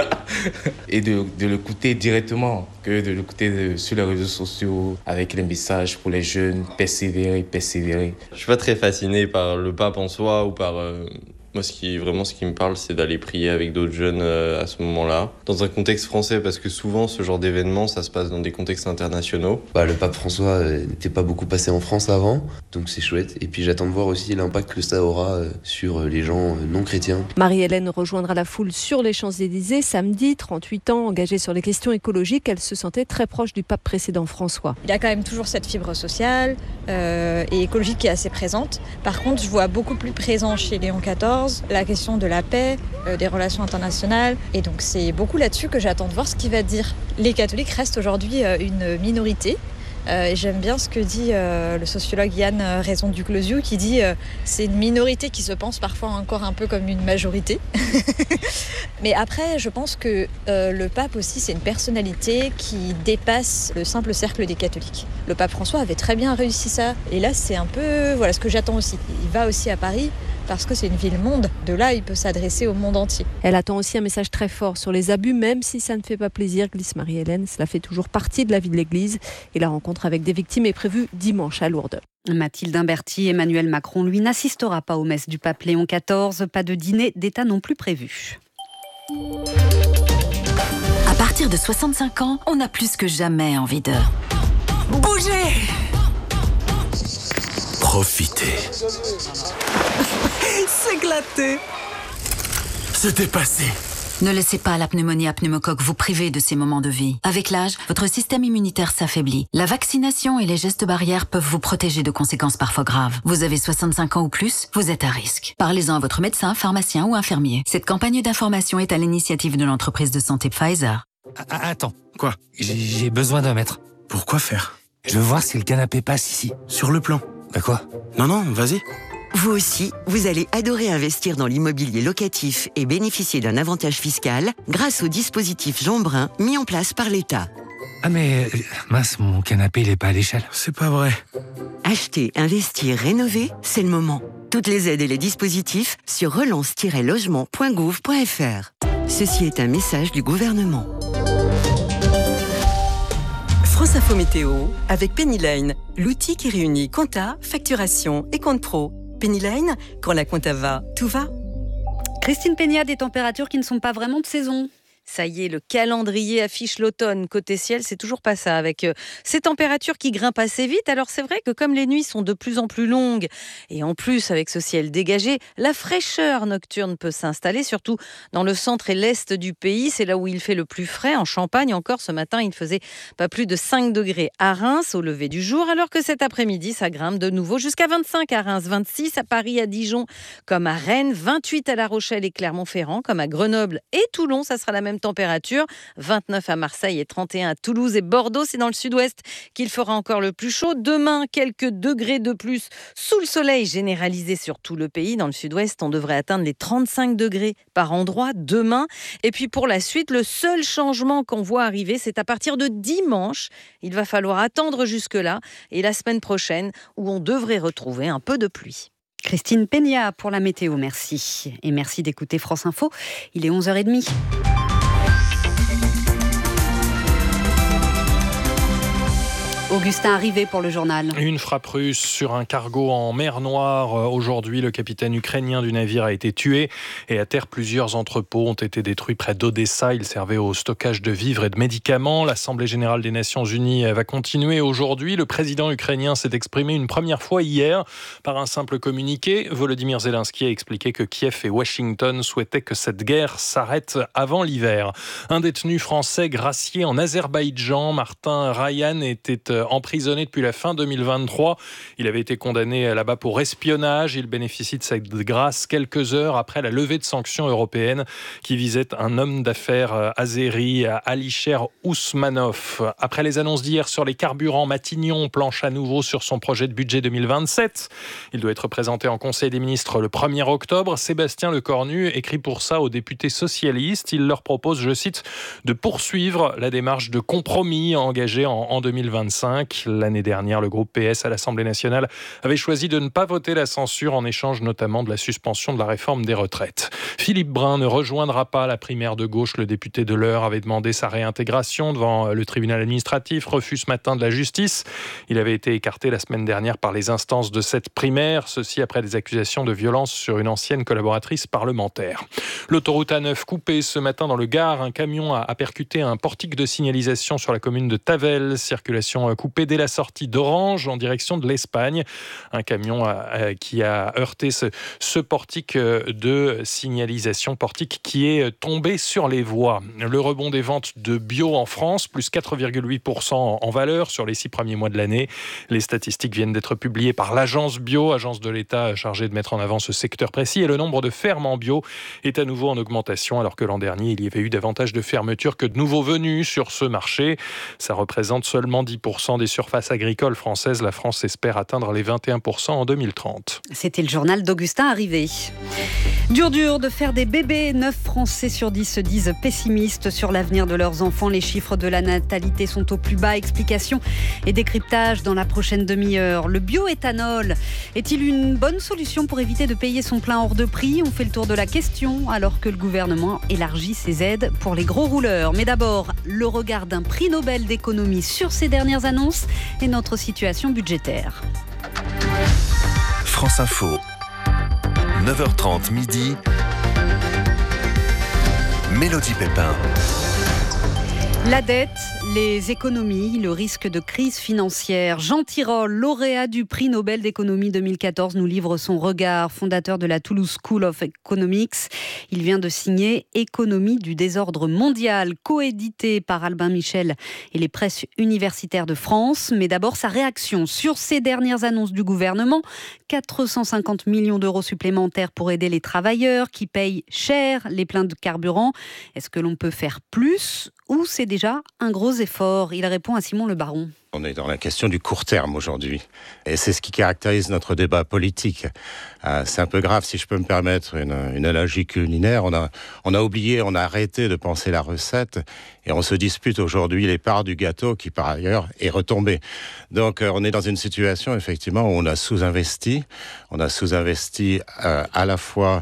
Et de, de l'écouter directement que de l'écouter de, sur les réseaux sociaux avec les messages pour les jeunes, persévérer, persévérer. Je suis pas très fasciné par le pape en soi ou par... Euh... Moi, ce qui, vraiment, ce qui me parle, c'est d'aller prier avec d'autres jeunes euh, à ce moment-là. Dans un contexte français, parce que souvent, ce genre d'événement, ça se passe dans des contextes internationaux. Bah, le pape François n'était pas beaucoup passé en France avant, donc c'est chouette. Et puis j'attends de voir aussi l'impact que ça aura sur les gens non chrétiens. Marie-Hélène rejoindra la foule sur les Champs-Élysées samedi. trente-huit ans, engagée sur les questions écologiques, elle se sentait très proche du pape précédent François. Il a quand même toujours cette fibre sociale euh, et écologique qui est assez présente. Par contre, je vois beaucoup plus présent chez Léon quatorze la question de la paix, euh, des relations internationales. Et donc c'est beaucoup là-dessus que j'attends de voir ce qu'il va dire. Les catholiques restent aujourd'hui euh, une minorité. Euh, et j'aime bien ce que dit euh, le sociologue Yann Raison-Duclosiou, qui dit euh, c'est une minorité qui se pense parfois encore un peu comme une majorité. Mais après, je pense que euh, le pape aussi, c'est une personnalité qui dépasse le simple cercle des catholiques. Le pape François avait très bien réussi ça. Et là, c'est un peu voilà, ce que j'attends aussi. Il va aussi à Paris parce que c'est une ville-monde. De là, il peut s'adresser au monde entier. Elle attend aussi un message très fort sur les abus, même si ça ne fait pas plaisir, glisse Marie-Hélène. Cela fait toujours partie de la vie de l'Église. Et la rencontre avec des victimes est prévue dimanche à Lourdes. Mathilde Imberti, Emmanuel Macron, lui, n'assistera pas aux messes du pape Léon quatorze. Pas de dîner d'État non plus prévu. À partir de soixante-cinq ans, on a plus que jamais envie de bouger. Profitez. S'éclater. Se dépasser. Ne laissez pas la pneumonie à pneumocoque vous priver de ces moments de vie. Avec l'âge, votre système immunitaire s'affaiblit. La vaccination et les gestes barrières peuvent vous protéger de conséquences parfois graves. Vous avez soixante-cinq ans ou plus, vous êtes à risque. Parlez-en à votre médecin, pharmacien ou infirmier. Cette campagne d'information est à l'initiative de l'entreprise de santé Pfizer. Ah, attends, quoi ? J'ai besoin d'un mètre. Pourquoi faire ? Je veux voir si le canapé passe ici. Sur le plan. Bah quoi ? Non, non, vas-y. Vous aussi, vous allez adorer investir dans l'immobilier locatif et bénéficier d'un avantage fiscal grâce au dispositif Jean Brun mis en place par l'État. Ah mais, mince, mon canapé, il est pas à l'échelle. C'est pas vrai. Acheter, investir, rénover, c'est le moment. Toutes les aides et les dispositifs sur relance tiret logement point gouv point f r. Ceci est un message du gouvernement. France Info Météo avec Pennyline, l'outil qui réunit compta, facturation et compte pro. Pennyline, quand la compta va, tout va. Christine Peña, des températures qui ne sont pas vraiment de saison. Ça y est, le calendrier affiche l'automne. Côté ciel, c'est toujours pas ça, avec euh, ces températures qui grimpent assez vite. Alors c'est vrai que comme les nuits sont de plus en plus longues, et en plus avec ce ciel dégagé, la fraîcheur nocturne peut s'installer, surtout dans le centre et l'est du pays. C'est là où il fait le plus frais. En Champagne, encore ce matin, il faisait pas plus de cinq degrés à Reims au lever du jour, alors que cet après-midi, ça grimpe de nouveau jusqu'à vingt-cinq à Reims, vingt-six à Paris, à Dijon, comme à Rennes, vingt-huit à La Rochelle et Clermont-Ferrand, comme à Grenoble et Toulon. Ça sera la même température, vingt-neuf à Marseille et trente et un à Toulouse et Bordeaux. C'est dans le sud-ouest qu'il fera encore le plus chaud. Demain, quelques degrés de plus sous le soleil généralisé sur tout le pays. Dans le sud-ouest, on devrait atteindre les trente-cinq degrés par endroit demain. Et puis pour la suite, le seul changement qu'on voit arriver, c'est à partir de dimanche. Il va falloir attendre jusque-là et la semaine prochaine où on devrait retrouver un peu de pluie. Christine Peña pour la météo, merci. Et merci d'écouter France Info. Il est onze heures trente. Augustin Arrivé pour le journal. Une frappe russe sur un cargo en mer Noire. Aujourd'hui, le capitaine ukrainien du navire a été tué et à terre, plusieurs entrepôts ont été détruits près d'Odessa. Ils servaient au stockage de vivres et de médicaments. L'Assemblée générale des Nations unies va continuer aujourd'hui. Le président ukrainien s'est exprimé une première fois hier par un simple communiqué. Volodymyr Zelensky a expliqué que Kiev et Washington souhaitaient que cette guerre s'arrête avant l'hiver. Un détenu français gracié en Azerbaïdjan, Martin Ryan, était emprisonné depuis la fin deux mille vingt-trois. Il avait été condamné là-bas pour espionnage. Il bénéficie de cette grâce quelques heures après la levée de sanctions européennes qui visaient un homme d'affaires azéri, Alisher Ousmanov. Après les annonces d'hier sur les carburants, Matignon planche à nouveau sur son projet de budget deux mille vingt-sept. Il doit être présenté en Conseil des ministres le premier octobre. Sébastien Lecornu écrit pour ça aux députés socialistes. Il leur propose, je cite, de poursuivre la démarche de compromis engagée en, en deux mille vingt-cinq. L'année dernière, le groupe P S à l'Assemblée nationale avait choisi de ne pas voter la censure en échange notamment de la suspension de la réforme des retraites. Philippe Brun ne rejoindra pas la primaire de gauche. Le député de l'Eure avait demandé sa réintégration devant le tribunal administratif. Refus ce matin de la justice. Il avait été écarté la semaine dernière par les instances de cette primaire. Ceci après des accusations de violence sur une ancienne collaboratrice parlementaire. L'autoroute A neuf coupée ce matin dans le Gard. Un camion a percuté un portique de signalisation sur la commune de Tavel. Circulation coupé dès la sortie d'Orange en direction de l'Espagne. Un camion a, qui a heurté ce, ce portique de signalisation, portique qui est tombé sur les voies. Le rebond des ventes de bio en France, plus quatre virgule huit pour cent en valeur sur les six premiers mois de l'année. Les statistiques viennent d'être publiées par l'agence bio, agence de l'État chargée de mettre en avant ce secteur précis. Et le nombre de fermes en bio est à nouveau en augmentation, alors que l'an dernier, il y avait eu davantage de fermetures que de nouveaux venus sur ce marché. Ça représente seulement dix pour cent des surfaces agricoles françaises. La France espère atteindre les vingt et un pour cent en deux mille trente. C'était le journal d'Augustin Arrivé. Dur dur de faire des bébés. neuf Français sur dix se disent pessimistes sur l'avenir de leurs enfants. Les chiffres de la natalité sont au plus bas. Explication et décryptage dans la prochaine demi-heure. Le bioéthanol est-il une bonne solution pour éviter de payer son plein hors de prix ? On fait le tour de la question alors que le gouvernement élargit ses aides pour les gros rouleurs. Mais d'abord, le regard d'un prix Nobel d'économie sur ces dernières annonces et notre situation budgétaire. France Info, neuf heures trente midi, Mélodie Pépin. La dette, les économies, le risque de crise financière. Jean Tirole, lauréat du prix Nobel d'économie deux mille quatorze, nous livre son regard. Fondateur de la Toulouse School of Economics, il vient de signer Économie du désordre mondial, coédité par Albin Michel et les presses universitaires de France. Mais d'abord, sa réaction sur ces dernières annonces du gouvernement. quatre cent cinquante millions d'euros supplémentaires pour aider les travailleurs qui payent cher les pleins de carburant. Est-ce que l'on peut faire plus ? Ou c'est déjà un gros effort ? Il répond à Simon Le Baron. On est dans la question du court terme aujourd'hui. Et c'est ce qui caractérise notre débat politique. Euh, c'est un peu grave, si je peux me permettre une, une analogie culinaire. On a, on a oublié, on a arrêté de penser la recette et on se dispute aujourd'hui les parts du gâteau qui, par ailleurs, est retombé. Donc, euh, on est dans une situation, effectivement, où on a sous-investi. On a sous-investi euh, à la fois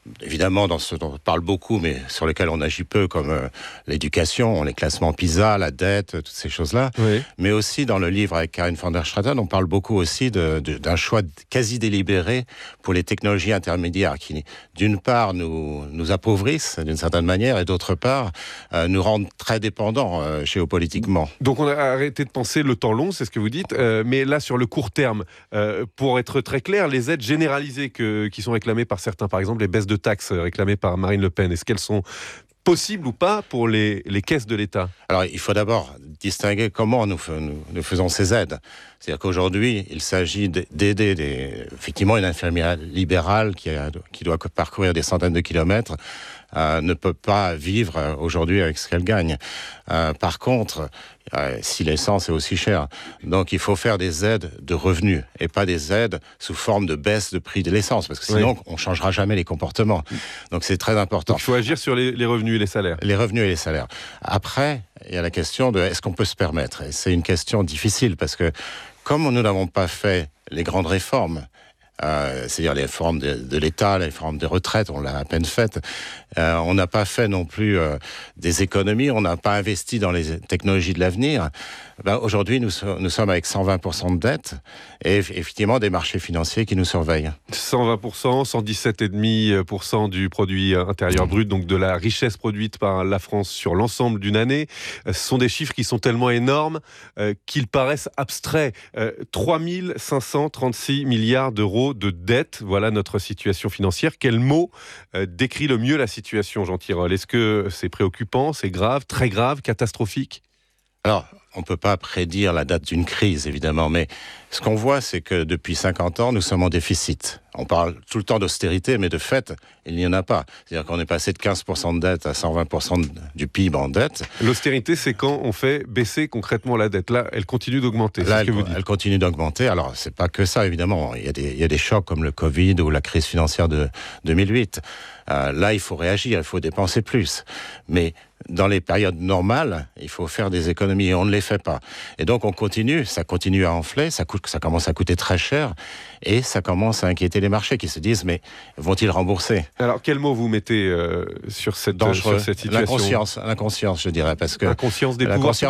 évidemment dans ce dont on parle beaucoup, mais sur lequel on agit peu, comme euh, l'éducation, les classements PISA, la dette, toutes ces choses-là. Oui. Mais aussi dans le livre avec Karin van der Straeten, on parle beaucoup aussi de, de, d'un choix quasi délibéré pour les technologies intermédiaires qui, d'une part, nous, nous appauvrissent d'une certaine manière et d'autre part, euh, nous rendent très dépendants euh, géopolitiquement. Donc on a arrêté de penser le temps long, c'est ce que vous dites, euh, mais là sur le court terme, euh, pour être très clair, les aides généralisées que, qui sont réclamées par certains, par exemple les baisses de taxes réclamées par Marine Le Pen, est-ce qu'elles sont possibles ou pas pour les, les caisses de l'État ? Alors il faut d'abord distinguer comment nous, nous, nous faisons ces aides. C'est-à-dire qu'aujourd'hui, il s'agit d'aider des, effectivement une infirmière libérale qui, a, qui doit parcourir des centaines de kilomètres, euh, ne peut pas vivre euh, aujourd'hui avec ce qu'elle gagne. Euh, par contre, euh, si l'essence est aussi chère, donc il faut faire des aides de revenus et pas des aides sous forme de baisse de prix de l'essence, parce que sinon oui. on ne changera jamais les comportements. Donc c'est très important. Donc, il faut agir sur les, les revenus et les salaires. Les revenus et les salaires. Après, il y a la question de est-ce qu'on peut se permettre ? Et c'est une question difficile parce que comme nous n'avons pas fait les grandes réformes, Euh, c'est-à-dire les réformes de, de l'État, les réformes des retraites, on l'a à peine faites. Euh, on n'a pas fait non plus euh, des économies, on n'a pas investi dans les technologies de l'avenir. Ben, aujourd'hui, nous, nous sommes avec cent vingt pour cent de dette et effectivement des marchés financiers qui nous surveillent. cent vingt pour cent, cent dix-sept virgule cinq pour cent du produit intérieur brut, donc de la richesse produite par la France sur l'ensemble d'une année. Ce sont des chiffres qui sont tellement énormes euh, qu'ils paraissent abstraits. Euh, trois mille cinq cent trente-six milliards d'euros de dette, voilà notre situation financière. Quel mot euh, décrit le mieux la situation, Jean Tirole ? Est-ce que c'est préoccupant, c'est grave, très grave, catastrophique ? Alors, on ne peut pas prédire la date d'une crise, évidemment, mais ce qu'on voit, c'est que depuis cinquante ans, nous sommes en déficit. On parle tout le temps d'austérité, mais de fait, il n'y en a pas. C'est-à-dire qu'on est passé de quinze pour cent de dette à cent vingt pour cent du P I B en dette. L'austérité, c'est quand on fait baisser concrètement la dette. Là, elle continue d'augmenter, c'est Là, ce que elle, vous dites. Elle continue d'augmenter. Alors, c'est pas que ça, évidemment. Il y a des, il y a des chocs comme le Covid ou la crise financière de deux mille huit. Euh, là, il faut réagir, il faut dépenser plus. Mais dans les périodes normales, il faut faire des économies et on ne les fait pas. Et donc, on continue, ça continue à enfler, ça, coûte, ça commence à coûter très cher et ça commence à inquiéter les marchés qui se disent, mais vont-ils rembourser ? Alors, quel mot vous mettez euh, sur, cette, sur cette situation ? L'inconscience, l'inconscience, je dirais, parce que... L'inconscience des pouvoirs publics ?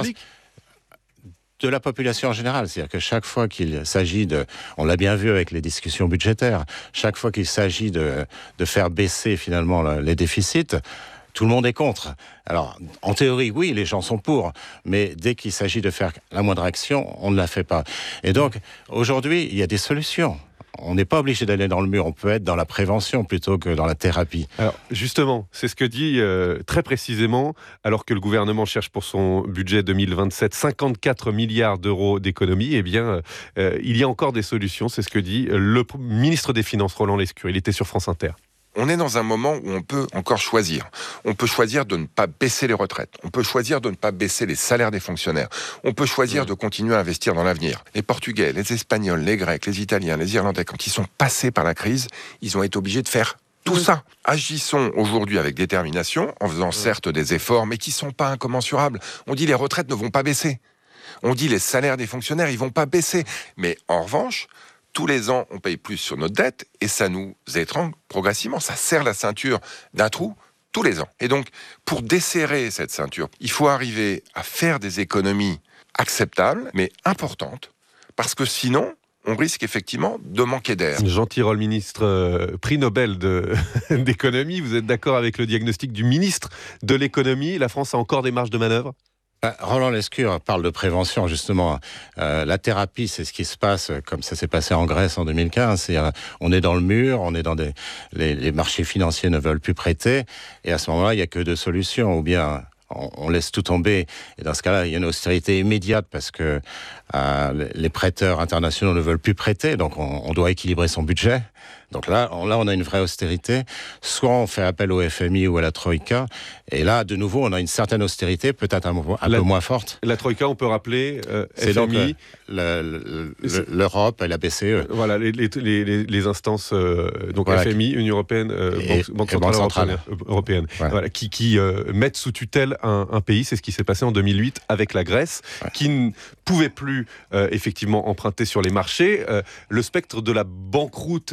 De la population en général, c'est-à-dire que chaque fois qu'il s'agit de, on l'a bien vu avec les discussions budgétaires, chaque fois qu'il s'agit de, de faire baisser finalement les déficits, tout le monde est contre. Alors, en théorie, oui, les gens sont pour, mais dès qu'il s'agit de faire la moindre action, on ne la fait pas. Et donc, aujourd'hui, il y a des solutions. On n'est pas obligé d'aller dans le mur, on peut être dans la prévention plutôt que dans la thérapie. Alors justement, c'est ce que dit euh, très précisément, alors que le gouvernement cherche pour son budget deux mille vingt-sept cinquante-quatre milliards d'euros d'économies, eh bien, euh, il y a encore des solutions, c'est ce que dit le ministre des Finances, Roland Lescure. Il était sur France Inter. On est dans un moment où on peut encore choisir. On peut choisir de ne pas baisser les retraites. On peut choisir de ne pas baisser les salaires des fonctionnaires. On peut choisir mmh. de continuer à investir dans l'avenir. Les Portugais, les Espagnols, les Grecs, les Italiens, les Irlandais, quand ils sont passés par la crise, ils ont été obligés de faire tout mmh. ça. Agissons aujourd'hui avec détermination, en faisant mmh. certes des efforts, mais qui ne sont pas incommensurables. On dit les retraites ne vont pas baisser. On dit les salaires des fonctionnaires, ils ne vont pas baisser. Mais en revanche, tous les ans, on paye plus sur notre dette et ça nous étrangle progressivement. Ça serre la ceinture d'un trou tous les ans. Et donc, pour desserrer cette ceinture, il faut arriver à faire des économies acceptables, mais importantes, parce que sinon, on risque effectivement de manquer d'air. Jean Tirole, ministre euh, prix Nobel de, d'économie, vous êtes d'accord avec le diagnostic du ministre de l'économie ? La France a encore des marges de manœuvre ? Roland Lescure parle de prévention, justement. Euh, la thérapie, c'est ce qui se passe, comme ça s'est passé en Grèce en deux mille quinze. C'est, euh, on est dans le mur, on est dans des... Les, les marchés financiers ne veulent plus prêter. Et à ce moment-là, il n'y a que deux solutions. Ou bien on, on laisse tout tomber. Et dans ce cas-là, il y a une austérité immédiate parce que euh, les prêteurs internationaux ne veulent plus prêter. Donc on, on doit équilibrer son budget. Donc là on, là, on a une vraie austérité. Soit on fait appel au F M I ou à la Troïka. Et là, de nouveau, on a une certaine austérité, peut-être un, un la, peu moins forte. La Troïka, on peut rappeler euh, c'est F M I. Donc, le, le, le, l'Europe et la B C E. Voilà, les, les, les, les instances, euh, donc voilà, F M I, Union Européenne, euh, et, Banque, Banque Centrale, Centrale Européenne, européenne voilà. Voilà, qui, qui euh, mettent sous tutelle un, un pays. C'est ce qui s'est passé en deux mille huit avec la Grèce, ouais. qui ne pouvait plus euh, effectivement emprunter sur les marchés. Euh, le spectre de la banqueroute est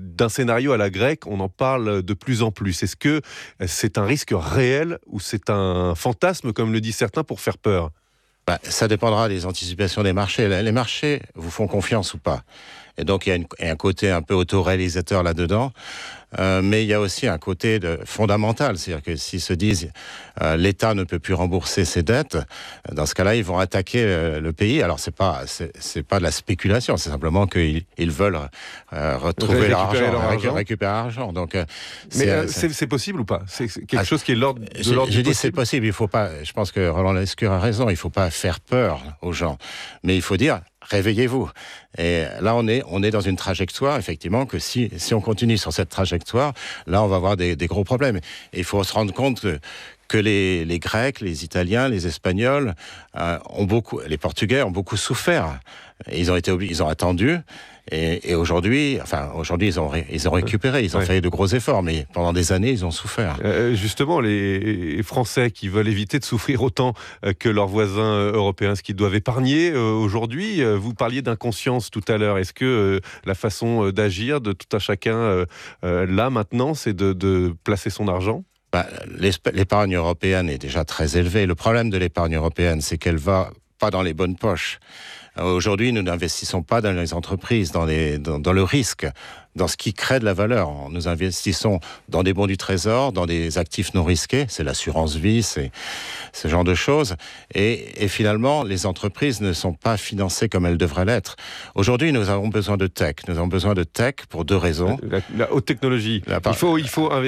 d'un scénario à la grecque, on en parle de plus en plus. Est-ce que c'est un risque réel ou c'est un fantasme, comme le disent certains, pour faire peur ? Bah, ça dépendra des anticipations des marchés. Les marchés vous font confiance ou pas. Et donc, il y a, une, il y a un côté un peu autoréalisateur là-dedans. Euh, mais il y a aussi un côté de, fondamental. C'est-à-dire que s'ils se disent euh, l'État ne peut plus rembourser ses dettes, dans ce cas-là, ils vont attaquer le, le pays. Alors, c'est pas, c'est, c'est pas de la spéculation. C'est simplement qu'ils ils veulent euh, retrouver leur argent, leur argent. récupérer l'argent. Donc, euh, mais c'est, euh, c'est, c'est possible ou pas ? C'est quelque ah, chose qui est de l'ordre, de j'ai, l'ordre j'ai du dit c'est possible. Il faut pas. Je pense que Roland Lescure a raison. Il faut pas faire peur aux gens, mais il faut dire réveillez-vous. Et là, on est, on est dans une trajectoire, effectivement, que si, si on continue sur cette trajectoire, là, on va avoir des, des gros problèmes. Et il faut se rendre compte que, que les, les Grecs, les Italiens, les Espagnols, euh, ont beaucoup, les Portugais ont beaucoup souffert. Et ils ont été obli- ils ont attendu. Et, et aujourd'hui, enfin, aujourd'hui, ils ont, ré, ils ont récupéré, ils ont ouais. fait de gros efforts, mais pendant des années, ils ont souffert. Euh, justement, les Français qui veulent éviter de souffrir autant que leurs voisins européens, ce qu'ils doivent épargner euh, aujourd'hui. Vous parliez d'inconscience tout à l'heure. Est-ce que euh, la façon d'agir de tout un chacun euh, euh, là maintenant, c'est de, de placer son argent ? Bah, l'épargne européenne est déjà très élevée. Le problème de l'épargne européenne, c'est qu'elle va pas dans les bonnes poches. Aujourd'hui, nous n'investissons pas dans les entreprises, dans, les, dans, dans le risque, dans ce qui crée de la valeur. Nous investissons dans des bons du trésor, dans des actifs non risqués, c'est l'assurance vie, c'est ce genre de choses. Et, et finalement, les entreprises ne sont pas financées comme elles devraient l'être. Aujourd'hui, nous avons besoin de tech. Nous avons besoin de tech pour deux raisons. La, la haute technologie. La part... il, faut, il faut investir.